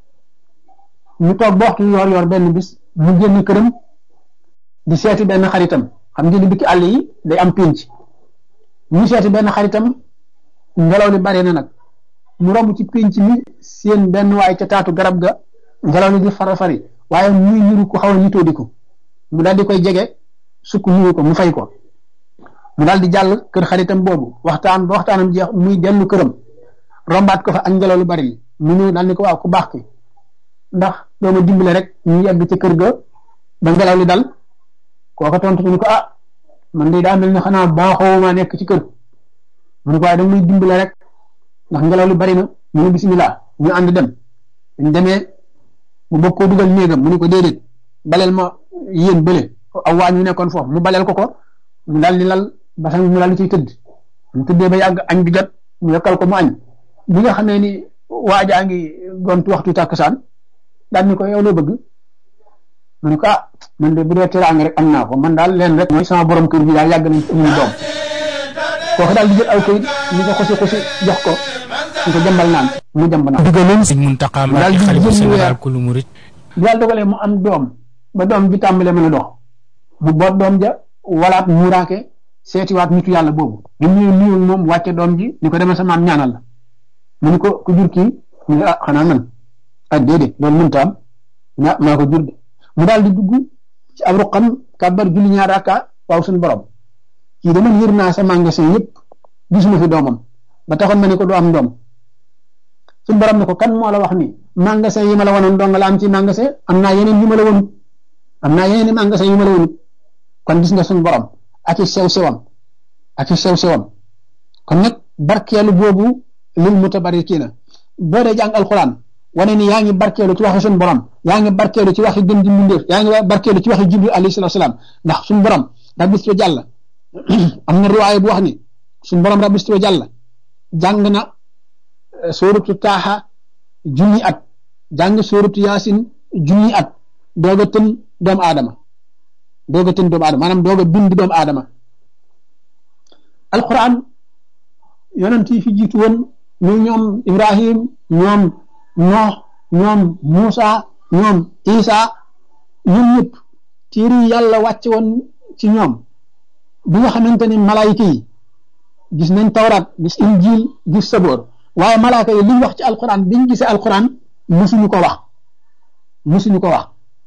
ñu toog ba waxtu yor benn bis mu génn këram di seeti benn xaritam xam ngeen ni bikki àll yi day am pénc ñu seeti benn xaritam ngelaw li bari na nag mu romb ci pénc mi seen benn waay ca taatu garab ga ngelaw li di fari waaye muy niru ko xaw a nitoo di ko mu daal di koy jege sukk nuyu ko mu fay ko mu daal di jàll kër xaritam boobu waxtaanam jeex muy dellu këram rombaat ko fa ak ngelaw lu bari li mu ñëw daal ni ko waaw ku baax ki ndax dooma dimbale rek ñu yegg ci kër ga ba ngelaw li dal kooka tontu ni ko man de daa mel ni xanaa baaxoo ma nekk ci kër mu ne ko waaye da muy dimbale rek ndax ngelaw li bari na mu ne bismillah ñu ànd dem ñu demee mu bëgg koo dugal néegam mu ne ko déedéet baleel ma yéen bële aw waañ ñu nekkoon foofu mu baleel ko mu daal di lal basan mu daal di ciy tëdd mu tëddee ba yàgg añ bi jot mu yokkal ko mu añ bi nga xamee ni waajaa ngi gontu waxtu tàkkusaan daal ni ko yow loo bëgg mu ne ko man de bu dee teraanga rek am naa ko man daal leen rek mooy sama borom kër bi daal yàgg nañ amul doom kooku daal di jël aw kayit ñu ko xusi jox ko ñu ko jëmbal naan mu jëmb naan digaloon Sëñ Muntaxa Mbàkke xalifa général kulu murit yàlla dogalee mu am doom ba doom bi tàmbalee mën a dox mu boot doom ja walaat muuraake seetiwaat nitu yàlla boobu bi mu nuyu moom wàcce doom ji ni ko demee sa maam ñaanal la mu ni ko ku jur kii mu ne xanaa man déedéet loolu mënta am maa ko jur de mu daal di dugg ci ab ruqam kàbbar julli 2 rakka waaw suñu borom kii dama yër naa sa magasin yëpp gisuma fi doomam ba taxoon ma ne ko du am doom suñu borom ne ko kan moo la wax ni magasin yi ma la wanoon dong la am ci magasin am naa yeneen yu ma la wonut magasin yu ma la wonut kon gis nga suñu borom ak i sew sewam kon nag barkeelu boobu lil mutabarikiina boo dee jàng alxuraan wane ni yaa ngi barkeelu ci waxi suñu borom yaa ngi barkeelu ci waxi gën di mbindeef yaa ngi barkeelu ci waxi Jibril alayhi salaam ndax suñu borom rabbi sto jàll am na riwaaya bu wax ni suñu borom rabbi sto jàll jàng na suuratu Taaha 1000 at jàng suuratu Yaasin 1000 at doog a tën doomu aadama maanaam doog a bind doomu aadama alquran yonent yi fi jiitu woon ñu ñoom Ibrahim ñoom Noox ñoom Muusa ñoom Isa ñun ñëpp téere yi yàlla wàcce woon ci ñoom bi nga xamante ni malaayika yi gis nañ tawraat gis injil gis saboor waaye malaayika yi liñ wax ci alquran biñ gisee alquran musuñu ko wax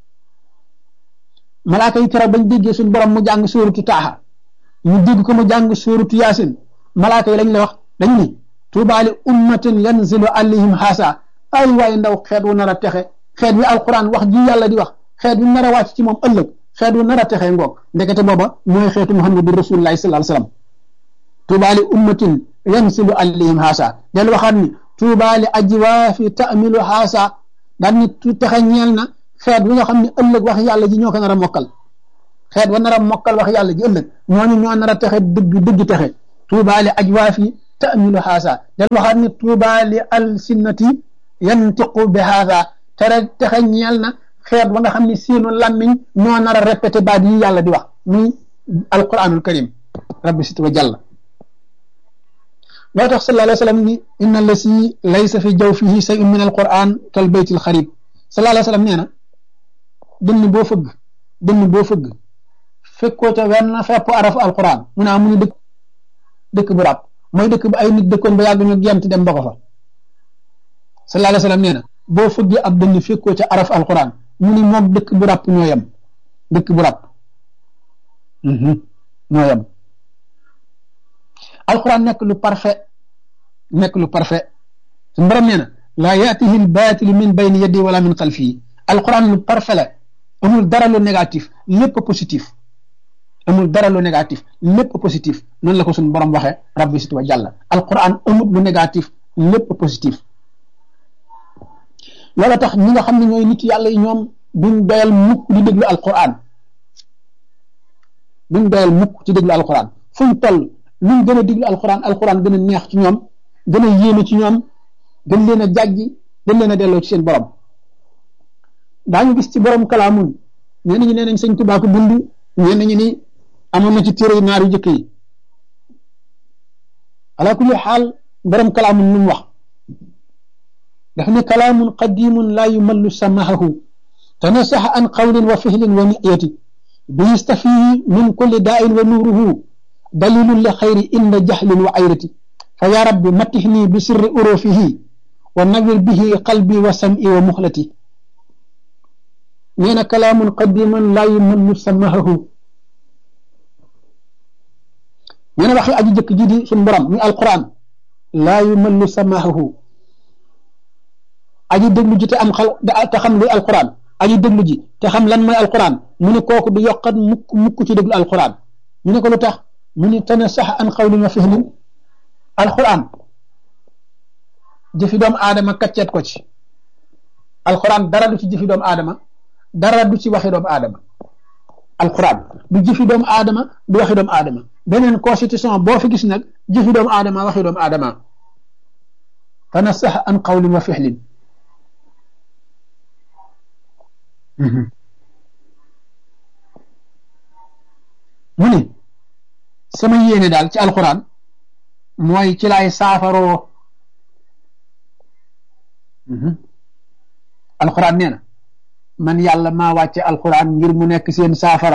malaayika yi keroog bañ déggee suñu borom mu jàng suuratu Taaha ñu dégg ko mu jàng suuratu Yaasin malaayika yi lañ la wax dañ ni tuubaa li ummatin yanzilu alayhim haasa ay waaye ndaw xeet wu nar a texe xeet wi alquran wax ji yàlla di wax xeet wi nar a wàcc ci moom ëllëg xeet wu nar a texe ngoog ndekete booba mooy xeetu muhammadu rasulullahi sallallahu alayhi wasallam tuubaa li ummatin yanzilu alayhim haasa del waxaat ni tuubaa li ajwaafi ta'milu haasa daan ni texe ñeel na xeet wi nga xam ne ëllëg wax yàlla ji ñoo ko nar a mokkal xeet wa nar a mokkal wax yàlla ji ëllëg ñooñu ñoo nar a texe dëgg texe tuuba li ajwaafi ta'milu haasa del waxaat ni tuuba li alsinnati yantiqu bi haasa texe ñeel na xeet wa nga xam ne seenu làmmiñ ñoo nar a répété baat yi yàlla di wax muy alquranul karim rabbi sit wa jalla loo tax sallallahu alayhi wa sallam ni inna lasi laysa fi jawfihi shay'un min alquran kal baytil xarib sallallahu alayhi wa sallam nee na dënn boo fëgg fekkoo ca wenn fepp arafu alquran mu ne amuñu dëkk bu ràpp mooy dëkk bu ay nit dëkkoon ba yàgg ñu gent dem ba ko fa sallallahu alayhi wa sallam nee na boo fëggee ab dënn fekkoo ca arafu alquran mu ni moom dëkk bu ràpp ñoo yem dëkk bu ràpp ñoo yem alquran nekk lu parfait su mbaram nee na laa yaatihi lbaatilu min bayni yaddi wala min xalfihi alquran lu parfait la amul dara lu négatif lépp positif amul dara lu négatif lépp positif noonu la ko suñu borom waxee rabbi sit wa jàlla alquran amul lu négatif lépp positif loola tax ñi nga xam ne ñooy nit yàlla yi ñoom duñ doyal mukk di déglu alquran duñ doyal mukk ci déglu alquran fuñ toll luñ gën a déglu alquran gën a neex ci ñoom gën a yéeme ci ñoom gën leen a jàjji gën leen a delloo ci seen borom daañu gis ci borom kalaamun ñenn ñi nee nañ sëñ Tuubaa ko bind ñenn ñi ni amoon na ci téere naar yu jëkk yi ala kulli xaal borom kalaamun lu mu wax daf ne kalaamun qadimun laa yumallu samahahu tanasaxa an qawlin wa fihlin wa niyati bi yastafihi min kulli daa'in wa nuuruhu dalilun li xayri inda jahlin wa ayrati fa ya rabbi matixni bi sirri urufihi wa nawir bihi qalbi wa sam'i wa muxlati nee na kalaamun qadiman laa yumallu samahahu nee na waxi aji jëkk ji di suñu borom muy alquran laa yumallu samahahu aji déglu ji te am xel te xam luy alquran aji déglu ji te xam lan mooy alquran mu ne kooku du yokkat mukk ci déglu alquran ñu ne ko lu tax mu ne tanasax an qawlin wa fihlin alquran jëfi doomu aadama kacceet ko ci alquran dara du ci jëfi doomu aadama dara du ci waxi doomu aadama alquran du jëfi doomu aadama du waxi doomu aadama beneen constitution boo fi gis nag jëfi doomu aadama waxi doomu aadama tanasax an qawlin wa fihlin mu ni sama yéene daal ci alquran mooy ci laay saafaroo alquran nee na man yàlla maa wàcce alquran ngir mu nekk seen saafara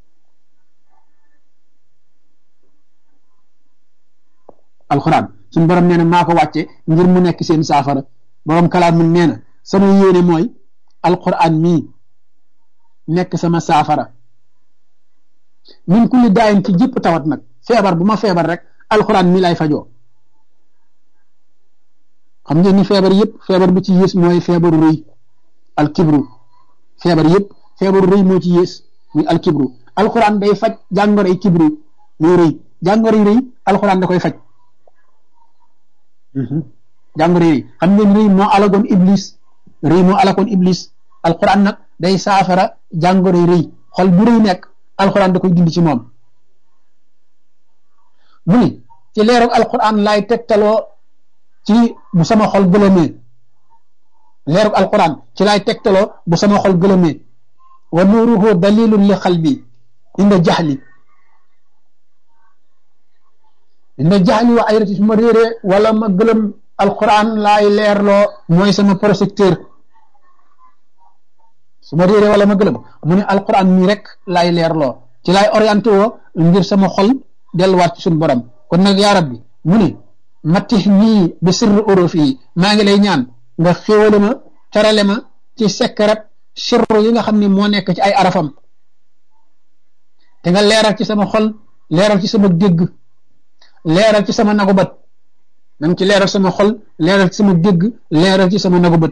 alquran suñu borom nee na maa ko wàcce ngir mu nekk seen saafara borom kalaam mun nee na sama yéene mooy alquran mii nekk sama saafara min kulli daayin ci jëpp tawat nag feebar bu ma feebar rek alquran mi lay fajoo xam ngeen ni feebar yëpp feebar bu ci yées mooy feebaru rëy alkibru feebar yëpp feebaru rëy moo ci yées muy alkibru alquran day faj jàngoro yi kibru muy rëy jàngoro yi rëy alquran da koy faj jàngoro yi rëy xam ngeen rëy moo alagoon iblis alquran nag day saafara jàngoro yi rëy xol bu rëy nekk alquran da koy dindi ci moom mu ni ci leeroog alquran laay tegtaloo ci bu sama xol gëlëmee leerug alquran ci laay tegtaloo bu sama xol gëlëmee wa nuuruhu dalilun li xalbi inda jaxli wa ayrati su ma réeree wala ma gëlëm alquran laay leerloo mooy sama projecteur su ma réeree wala ma gëlëm mu ne alquran mii rek laay leerloo ci laay orienté woo ngir sama xol delluwaat ci suñu borom kon nag yaa rabbi mu ne matix nii bi sirri urufi yi maa ngi lay ñaan nga xéwale ma terale ma ci sekkarat sirru yi nga xam ne moo nekk ci ay arafam te nga leeral ci sama xol leeral ci sama dégg leeral ci sama nagu bët nang ci leeral sama xol leeral ci sama dégg leeral ci sama nagu bët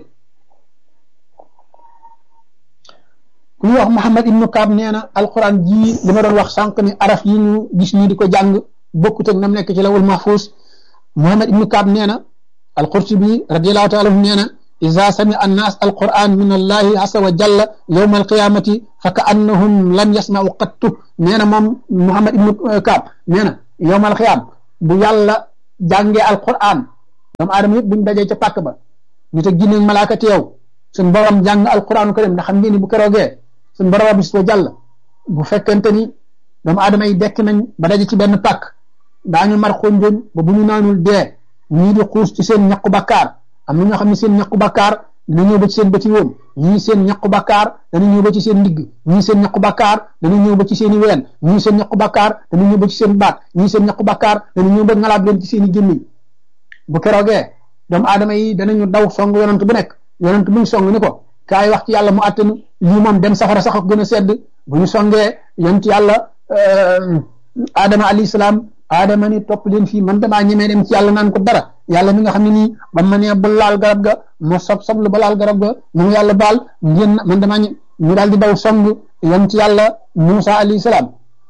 ku ñu wax Muhammad ibnu Kaab nee na alquran ji li ma doon wax sànq ni araf yi ñu gis nii di ko jàng bokkut ak nam nekk ci lawul mahfuus Muhammad ibnu Kaab nee na al-Qurtubi radiyallahu taala anhu nee na iza samia annaas alquran min allahi asa wa jalla yawma alqiyamati fa ka annahum lam yasma'u qattu nee na moom Muhammad ibnu Kaab nee na yawma alqiyam bu yàlla jàngee alquran doomu aadama yëpp buñ dajee ca pàkk ba ñu te ginne malaaka teew suñ borom jàng alquran karim ndax xam ngeen ni bu keroogee suñ borom bis wa jàll bu fekkente ni doomu aadama yi dekk nañ ba daje ci benn pàkk daañu mar xonjoñ ba bu ñu naanul dee ñii di xuus ci seen ñaqu bakkaar am na ñoo xam ne seen ñaqu bakkaar dana ñëw ba ci seen bëti woom ñii seen ñaqu bakkaar dana ñëw ba ci seen ndigg ñii seen ñaqu bakkaar dana ñëw ba ci seen i ween ñii seen ñaqu bakkaar dana ñëw ba ci seen baat ñii seen ñaqu bakkaar dana ñëw ba ngalaab leen ci seen i gémmiñ bu keroogee doomu aadama yi danañu daw song yonent bu nekk yonent buñ song ni ko kaay wax ci yàlla mu àttanu lii moom dem safara sax ak gën a sedd bu ñu songee yonent yàlla Adama alayhi salaam Adama ni topp leen fii man damaa ñemee dem ci yàlla naan ko dara yàlla mi nga xam ne nii ba ma nee bu laal garab ga ma sob lu ba laal garab ga mu yàlla baal ngeen man damaa ñu daal di daw song yonent yàlla Musa alayhi salaam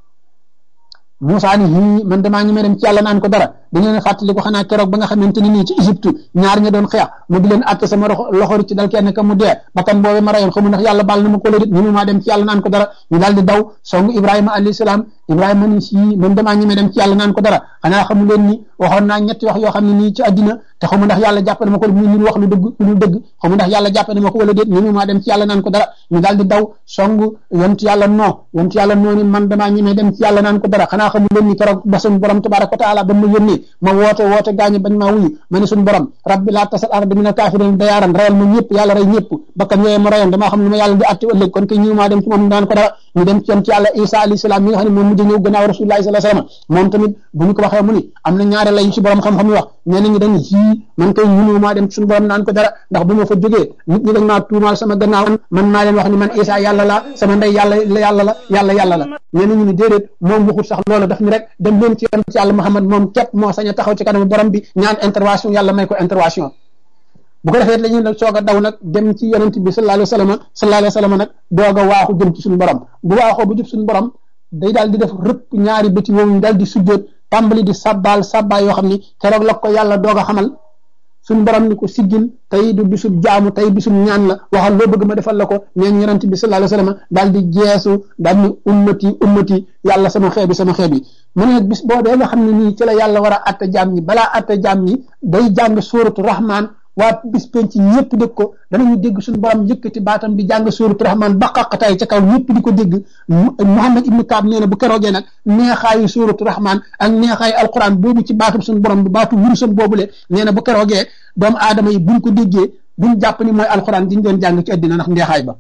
Musa ni man damaa ñemee dem ci yàlla naan ko dara da ngeen fàttali ko xanaa keroog ba nga xamante ni nii ci Égypte ñaar ña doon xeex mu di leen àtte sama loxo ci dal kenn ka mu dee bakkan boobu ma rayoon xamu ndax yàlla baal na ma ko la dit ñu maa dem ci yàlla naan ko dara ñu daal di daw song Ibrahima alayhi salaam Ibrahima ni si man damaa ñemee dem ci yàlla naan ko dara xanaa xamu leen ni waxoon naa ñetti wax yoo xam ne nii ci àddina te xamu ndax yàlla jàpp na ma ko ñu wax lu dëgg xamu ndax yàlla jàpp na ma ko wala déet ñu maa dem ci yàlla naan ko dara ñu daal di daw song yonent yàlla noo ni man damaa ñemee dem ci yàlla naan ko dara xanaa xamu leen ni keroog ba suñu borom tabaraka wa taala ba ma yónnee ma woote gaañu bañ maa wuyu ma ne suñu borom rabbi laa tasal ardi mina kaafiriin dayaaran rayal ma ñëpp yàlla rey ñëpp bakkan yooyu ma rayoon damaa xam ne ma yàlla di àtte ëllëg kon kay ñu maa dem ci moom naan ko dara ñu dem ci yonent yàlla Isa alayhi salaam mi nga xam ne moom mujj ñëw gannaaw rasulullahi sallallahu alayhi wasallam moom tamit bu ñu ko waxee mu ni am na ñaari lay ci borom xam-xam yi wax ñeneen ñi dañ man kay ñu maa dem ci suñu borom naan ko dara ndax bu ma fa jógee nit ñi dañ maa tuumaal sama gannaaw man maa leen wax ni man Isa yàlla la sama ndey yàlla la ñeneen ñi ni déedéet moom waxut sax loolu daf ni rek dem leen ci yonent yàlla Muhammad moom képp moo sañ a taxaw ci kanamu borom bi ñaan intervention yàlla may ko intervention bu ko defee lañu nag soog a daw nag dem ci yonent bi sallallahu alayhi wa sallam nag doog a waaxu jëm ci suñu borom bu waaxoo bu jub suñu borom day daal di def rëpp ñaari bëti moom daal di sujjóot tàmbali di sabbaal yoo xam ni keroog la ko yàlla doog a xamal suñu borom ni ko siggil tey du bisub jaamu tey bisub ñaan la waxal loo bëgg ma defal la ko neen yonent bi sallallahu alayhi wa sallam daal di jeesu daal ni ummati yàlla sama xeet bi mu ne nag bis boobee nga xam ne nii ci la yàlla war a atte jaam ñi balaa atte jaam ñi day jàng suuratu rahman waa bis penc ñëpp dégg ko danañu dégg suñu borom yëkkati baatam di jàng suuratu rahman ba xaqataay ca kaw ñëpp di ko dégg Muhammad ibnu Kaab nee na bu keroogee nag neexaayu suuratu rahman ak neexaayu alquran boobu ci baatum suñu borom bi baatu wurusam boobule nee na bu keroogee doomu aadama yi buñ ko déggee buñ jàpp ni mooy alquran diñ doon jàng ci àddina ndax neexaay ba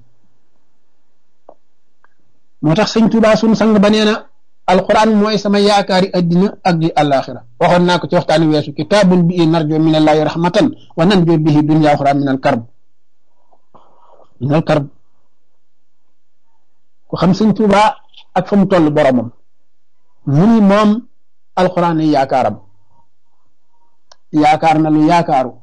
moo tax sëñ Tuubaa suñu sang ba nee na alquran mooy sama yaakaari addina ak di àllaaxira waxoon naa ko ci waxtaani weesu kitaabun bihi narjo min allahi rahmatan wa nanjo bihi dunya axira min al karb ku xam sëñ Tuubaa ak fa mu toll boromam mu ni moom alquran yi yaakaaram yaakaar na lu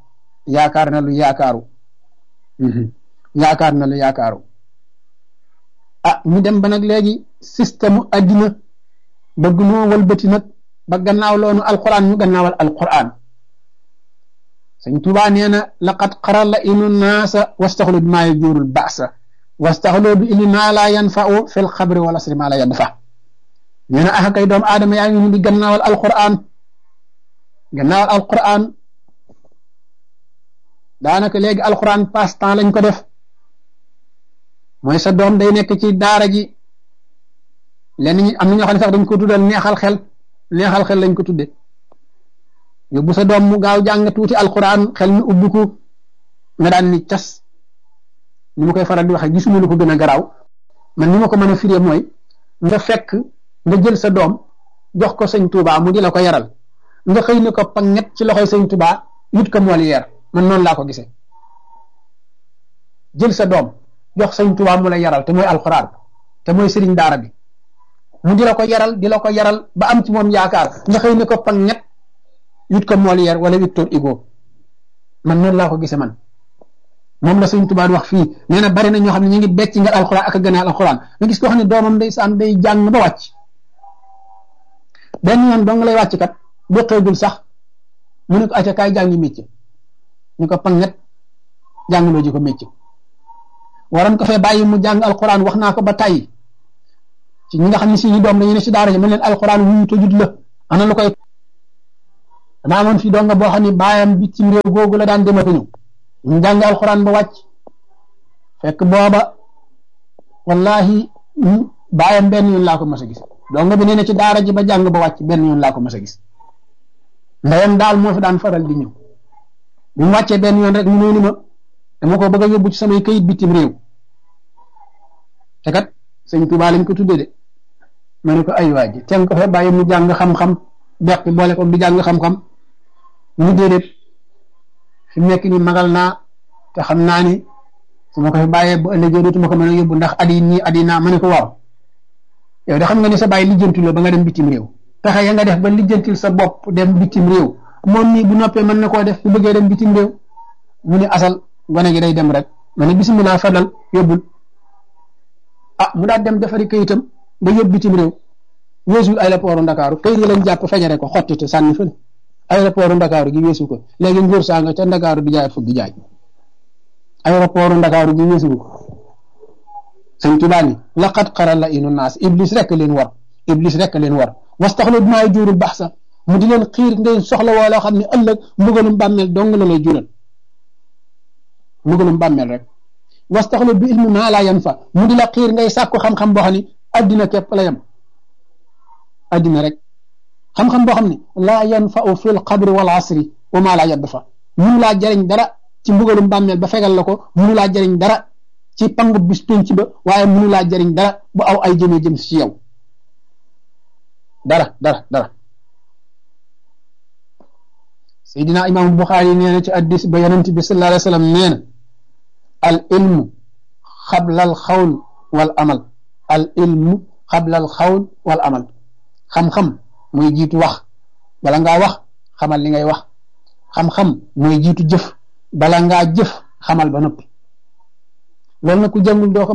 yaakaaru ah ñu dem ba nag léegi système addina bëgg noo walbati nag ba gannaaw loonu alquran ñu gannaawal alquran sëñ Tuubaa nee na laqad qarala inu naasa wastaxlu bi maa yajuurul baasa wastaxlu bi ili maa laa yanfa'u fil xabri wal asri maa laa yanfa nee na ah kay doomu aadama yaa ngi ñu di gannaawal alquran daanaka léegi alquran passe temps lañ ko def mooy sa doom day nekk ci daara ji lenn ñi am na ñoo xam ne sax dañ ko tuddal neexal xel lañ ko tudde yóbbu sa doom mu gaaw jàng tuuti alquran xel mi ubbiku nga daan ni cas ni ma koy faral di waxee gisuma lu ko gën a garaaw man ni ma ko mën a firee mooy nga fekk nga jël sa doom jox ko sëñ Tuubaa mu di la ko yaral nga xëy ne ko panget ci loxoy sëñ Tuubaa yut ko Molière man noonu laa ko gisee jël sa doom jox sëñ Tuubaa mu la yaral te mooy alquran te mooy sëriñ daara bi mu di la ko yaral ba am ci moom yaakaar nga xëy ne ko panget yut ko Molière wala Victor Hugo man noonu laa ko gisee man moom la sëñ Tuubaa wax fii nee na bari na ñoo xam ne ñu ngi becc nga alquran ak a gënal alquran nga gis koo xam ne doomam day jàng ba wàcc benn yoon dong lay wàcc kat boo xëygul sax mu ne ko acca kaay jàngi métier ñu ko panget jàngaloo ji ko métier waroon ko fee bàyyi mu jàng alquran wax naa ko ba tàyyi ci ñi nga xam ne si ñu doom dañu ne si daara ji mën leen alquran wuyu tojut la ana lu koy dama amoon fii donga boo xam ne baayam bi ci réew googu la daan demati ñëw ñu jàng alquran ba wàcc fekk booba wallahi baayam benn yoon laa ko mas a gis donga bi nee na ci daara ji ba jàng ba wàcc benn yoon laa ko mas a gis ndeyam daal moo fi daan faral di ñëw bi mu wàccee benn yoon rek mu ñëw ni ma dama ko bëgg a yóbbu ci samay kayit bitim réew te kat sëñ Tuubaa lañ ko tuddee de ma ne ko ay waa ji teen ko fa bàyyi mu jàng xam-xam beqi boole ko di jàng xam-xam mu déedéet fi mu nekk ni magal naa te xam naa ni su ma ko fi bàyyee bu ëllëgee dootuma ko mën a yóbbu ndax adi nii adi naa ma ne ko waaw yow de xam nga ni sa bàyyi lijjantul la ba nga dem bitim réew pexe ya nga def ba lijjantil sa bopp dem bitim réew moom nii bu noppee mën na koo def bu bëggee dem bitim réew mu ne asal gone gi day dem rek ma ne bisimilah fadal yóbbul mu daal dem defari kayitam ba yóbbu bitim réew weesul aéroport Ndakaaru kayit yi lañ jàpp fejare ko xottite sànni fële aéroport Ndakaaru gi weesu ko léegi nguur saa nga ca Ndakaaru di jaay fukki jaay aéroport Ndakaaru gi weesu ko sëñ Tuubaa ni laqad xara la inu naas iblis rek leen war wastaxlu bimaa juurul baax sax mu di leen xiir ngay soxla woo loo xam ne ëllëg mbugalum bàmmeel dong la lay jural mbugalum bàmmeel rek wastaxlu bi ilmi maa laa yan fa mu di la xiir ngay sàkku xam-xam boo xam ne addina képp la yem addina rek xam-xam boo xam ne laa yan fa u fil qabri wal asri wa maa laa yadd fa munu laa jariñ dara ci mbugalum bàmmeel ba fegal la ko munu laa jariñ dara ci pangu bis penc ba waaye munu laa jariñ dara bu aw ay jëmee jëm ci yow dara Seydina Imam Buxaari nee na ci addis ba yonent bi sallallahu alayhi wa sallam nee na al ilmu xabla al xawl wal amal al ilmu xabla al xawl wal amal xam-xam mooy jiitu wax bala ngaa wax xamal li ngay wax xam-xam mooy jiitu jëf bala ngaa jëf xamal ba noppi loolu nag ku jàngul doo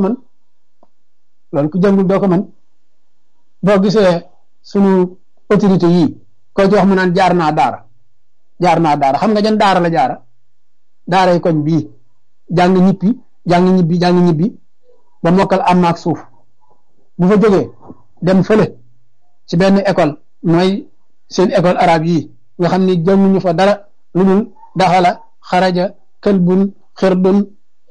ko mën boo gisee sunu autorité yii ko ci wax mu naan jaar naa daara xam nga jan daara la daaray koñ bii jàng ñibbi ba mokkal am ak suuf bu fa jógee dem fële ci benn école mooy seen école arabe yii nga xam ni jànguñu fa dara lu dul daxala xaraja këlbun xirdun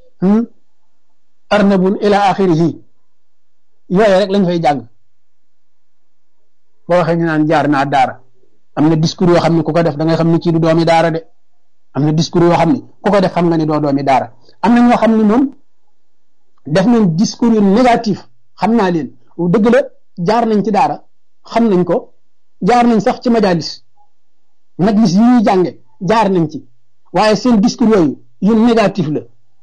arnabun ila axirihi yooyu rek lañ fay jàng boo waxee ñu naan jaar naa daara am na discours yoo xam ne ku ko def da ngay xam ne kii du doomi daara de am na discours yoo xam ne ku ko def xam nga ni doo doomi daara am na ñoo xam ne moom def nañ discours yu négatif xam naa leen dëgg la jaar nañ ci daara xam nañ ko jaar nañ sax ci majlis yi ñuy jànge jaar nañ ci waaye seen discours yooyu yu négatif la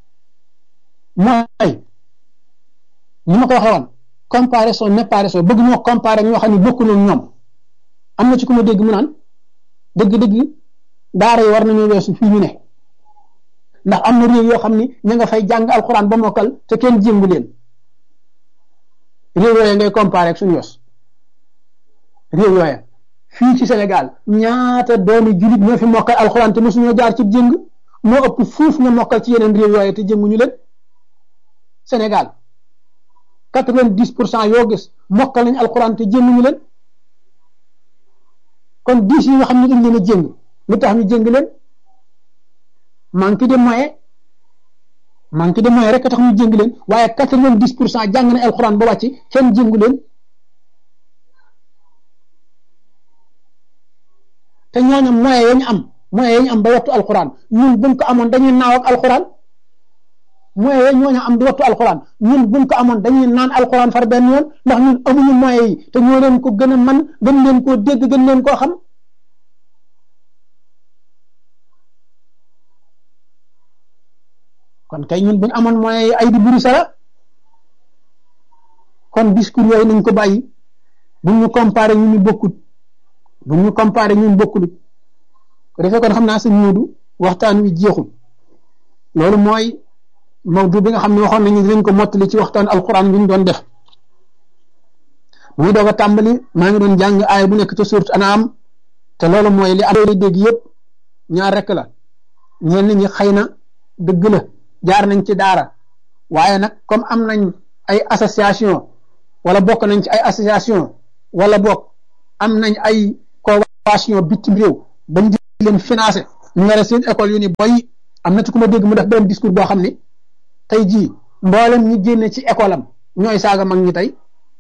mooy ni ma ko waxee woon comparaison n'est pas raison bëgg ñoo comparer ñoo xam ne bokkuñu ak ñoom am na ci ku ma dégg mu naan dëgg-dëgg daara yi war nañoo weesu fii ñu ne ndax am na réew yoo xam ni ña nga fay jàng alxuraan ba mokkal te kenn jéngu leen réew yooya ngay comparer ak suñu yos réew yooya fii ci Sénégal ñaata doomi julit ñoo fi mokkal alxuraan te mosuñoo jaar ci jéng moo ëpp fuuf nga mokkal ci yeneen réew yooya te jénguñu leen Sénégal 90% yoo gis mokkal nañ alxuraan te jénguñu leen kon 10 yi nga xam ne dañ leen a jéng lu tax ñu jéng leen manque de moyen rek a tax ñu jéng leen waaye 90% jàng nañ alxuraan ba wàcc kenn jéngu leen te ñooñu moyen yañu am ba wattu alxuraan ñun buñ ko amoon dañuy naaw ak alxuraan moyen ya ñooñu am di wattu alxuraan ñun buñ ko amoon dañuy naan alxuraan far benn yoon ndax ñun amuñu moyen yi te ñoo leen ko gën a man gën leen koo dégg gën leen koo xam kon kay ñun buñ amoon moyen yi ay di buri sara kon discours yooyu nañ ko bàyyi buñ ñu comparé ñu bokkut ko defee kon xam naa sëñ Moodu waxtaan wi jeexul loolu mooy mawdu bi nga xam ne waxoon nañu dinañ ko mottali ci waxtaan alquran bi ñu doon def muy doog a tàmbali maa ngi doon jàng aaya bu nekk ca surat An'am te loolu mooy li am dégg yëpp ñaar rek la ñenn ñi xëy na dëgg la jaar nañ ci daara waaye nag comme am nañ ay association wala bokk nañ ci ay association wala bokk am nañ ay convention bitim réew bañ di leen financé ñu yore seen école yu ni boy am na ci ku ma dégg mu def benn discours boo xam ni tey jii mboolem ñi génne ci école am ñooy saaga mag ñi tey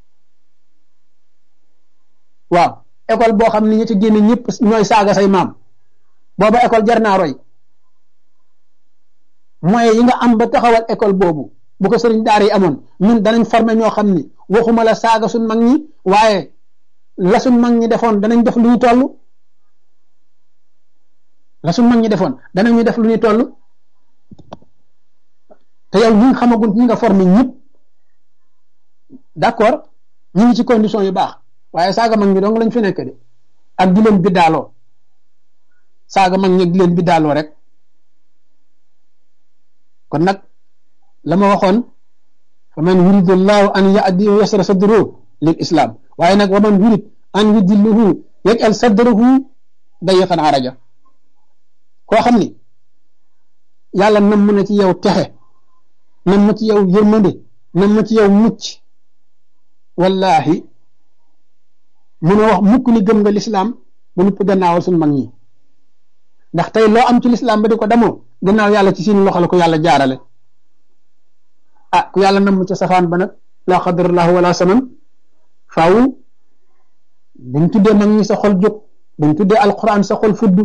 waaw école boo xam ni ñi ci génne ñëpp ñooy saaga say maam booba école jar naa roy moyens yi nga am ba taxawal école boobu bu ko sëriñ daara yi amoon ñun danañ former ñoo xam ni waxuma la saaga suñ mag ñi waaye la suñ mag ñi defoon danañ def lu ñu toll la suñ mag ñi defoon danañu def lu ñu toll te yow ñi nga xamagul ñi nga former ñëpp d'accord ñu ngi ci condition yu baax waaye saaga mag ñi dong lañ fi nekk de ak di leen biddaaloo saaga mag ñi di leen biddaaloo rek kon nag la ma waxoon fa man yuridullahu an yahdihi yasra sadruhu lil islam waaye nag wa man yurid an yudilluhu yaj'al sadrahu dayiqan araja koo xam ni yàlla nam na ci yow texe nam ma ci yow yërmande nam ma ci yow mucc wallahi mun a wax mukk ni gëm nga lislaam ba nupp gannaawal suñ mag ñi ndax tey loo am ci lislaam ba di ko demoo gannaaw yàlla ci seen loxo la ko yàlla jaarale ah ku yàlla nam ca safaan ba nag la xadarallahu wala saman faaw buñ tuddee mag ñi sa xol jóg buñ tuddee alquran sa xol fudd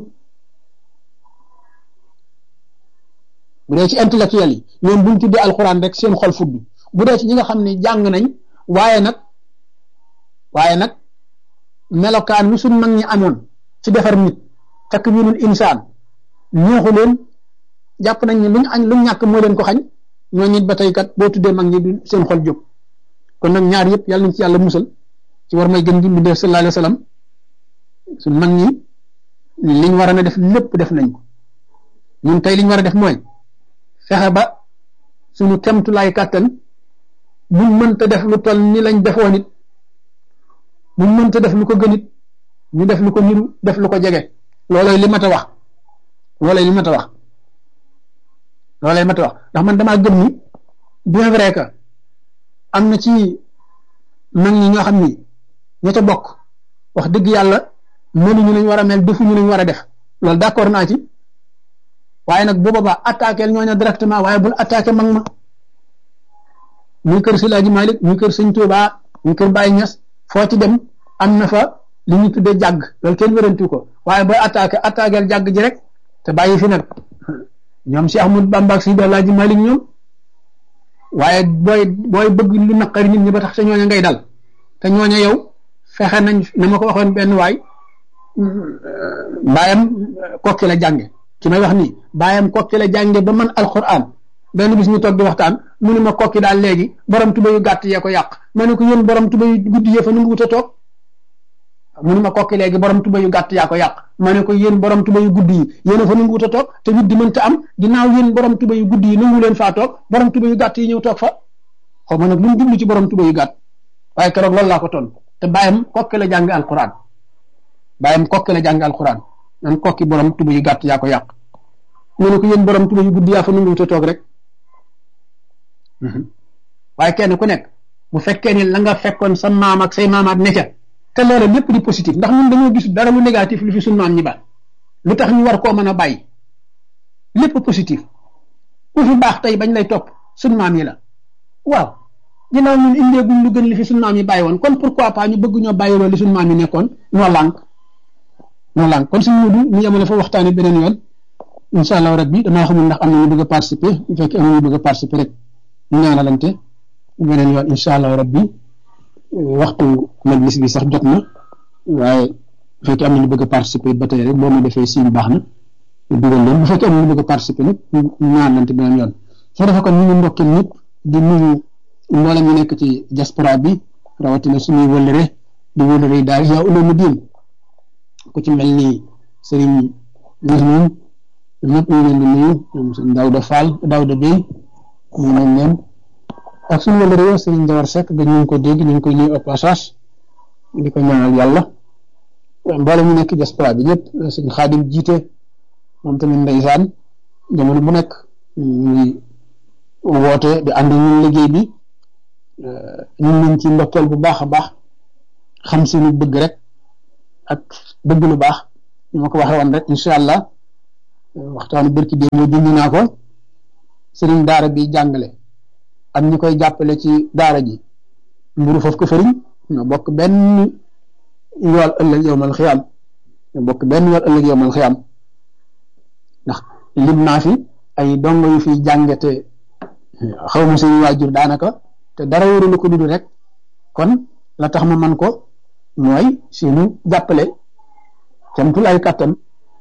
bu dee ci intellectuel yi ñoom buñ tuddee alquran rek seen xol fudd bu dee ci ñi nga xam ne jàng nañ waaye nag melokaan wi suñ mag ñi amoon ci defar nit takwinul insaan ñooxu leen jàpp nañ ne luñ ñàkk moo leen ko xañ ñoo nit ba tey kat boo tuddee mag ñi du seen xol jóg kon nag ñaar yëpp yàlla nañ ci yàlla musal ci war may gën di mu def sallallahu alayhi wa sallam suñ mag ñi liñ war a def lépp def nañ ko ñun tey liñ war a def mooy fexe ba suñu temtulaay kàttan buñ mënta def lu toll ni lañ defoon it buñ mënta def lu ko gën it ñu def lu ko niru def lu ko jege loolooy li mat a wax loolooy li mat a wax ndax man damaa gëm ni bien vrai que am na ci mag ñi ñoo xam ni ña ca bokk wax dëgg yàlla mënuñu lañ war a mel defuñu lañ war a def loolu d'accord naa ci waaye nag bu boobaa attaqué ñooñu directement waaye bul attaqué mag ma muy kër Silaaji Malik muy kër Sëñ Tuubaa muy kër Baye Ñas foo ci dem am na fa li ñu tuddee jàgg loolu kenn wérantu ko waaye booy attaqué jàgg ji rek te bàyyi fi nag ñoom Cheikh Ahmadou Bamba ak Seydi Alaaji Malik ñoom waaye booy bëgg lu naqari nit ñi ba tax sa ñooña ngay dal te ñooña yow fexe nañ na ma ko waxoon benn waay baayam kokki la jànge ki may wax nii baayam kokki la jànge ba man alquran benn bis ñu toog di waxtaan mu ne ma kokki daal léegi borom tuba yu gàtt yee ko yàq ma ne ko yéen borom tuba yu guddi yee fa nu ngi wut a toog mu ne ma kokki léegi borom tuba yu gàtt yaa ko yàq ma ne ko yéen borom tuba yu guddi yi yéen a fa nu ngi wut a toog te wut di mënta am ginnaaw yéen borom tuba yu guddi yi nangu leen faa toog borom tuba yu gàtt yi ñëw toog fa xaw ma nag lu mu jublu ci borom tuba yu gàtt waaye keroog loolu laa ko ton te bàyyam kokki la jàng alquran nan kokki borom tuba yu gàtt yaa ko yàq mu ne ko yéen borom tuba yu guddi yaa fa nu ngi wut a toog rek waaye kenn ku nekk bu fekkee ni la nga fekkoon sa maam ak say maamaat ne ca te loola lépp di positif ndax ñun dañoo gis dara lu négatif lu fi suñ maam ñi ba lu tax ñu war koo mën a bàyyi lépp positif ku fi baax tey bañ lay topp suñ maam yi la waaw ginnaaw ñun indeeguñ lu gën li fi suñ maam yi bàyyi woon kon pourquoi pas ñu bëgg ñoo bàyyi loolu li suñ maam yi nekkoon noo lànk kon suñ mudu ñu yemale fa waxtaane beneen yoon incha allah rabbi damaa xamul ndax am na ñu bëgg a participer bu fekkee am na ñu bëgg a participer rek ñu ñaanalante beneen yoon incha allah rabbi waxtu majlis bi sax jot na waaye bu fekkee am na ñu bëgg a participer ba tey rek boo ma defee signe baax na dugal leen bu fekkee am na ñu bëgg a participer nag ñu ñaanalante beneen yoon soo defee kon ñu ngi ndokkeel ñëpp di nuyu mboolem ñu nekk ci diaspora bi rawatina suñuy wëllëre di wëllëre daal yaa uloomu diin ku ci mel ni Serigne Mouhamed ñëpp ñu leen di nuyu ñoom sëñ Daouda Fall Daouda Bey ñu nañ leen ak suñu wala réew Serigne Njawar Seck dañ ñu ko dégg ñu ngi koy nuyu au passage di ko ñaanal yàlla mboolem ñu nekk diaspora bi ñëpp sëñ Xaadim jiite moom tamit ndeysaan jamono bu nekk ñuy woote di ànd ñun liggéey bi ñun nañ ci ndokkeel bu baax a baax xam seenu bëgg rek ak bëgg lu baax ñu ma ko waxee woon rek incha allah waxtaanu bërki dee moo junj naa ko sëriñ daara bi jàngale ak ñi koy jàppale ci daara ji mburu foofu ko fëriñ ñoo bokk benn yool ëllëg yowmal xiyaam ñoo bokk benn yool ëllëg yowmal xiyaam ndax lim naa fi ay dongo yu fiy jàngate xaw ma seen waajur daanaka te dara wóorulu ko dudu rek kon la tax ma man ko mooy seenu jàppale camtul ay kàttan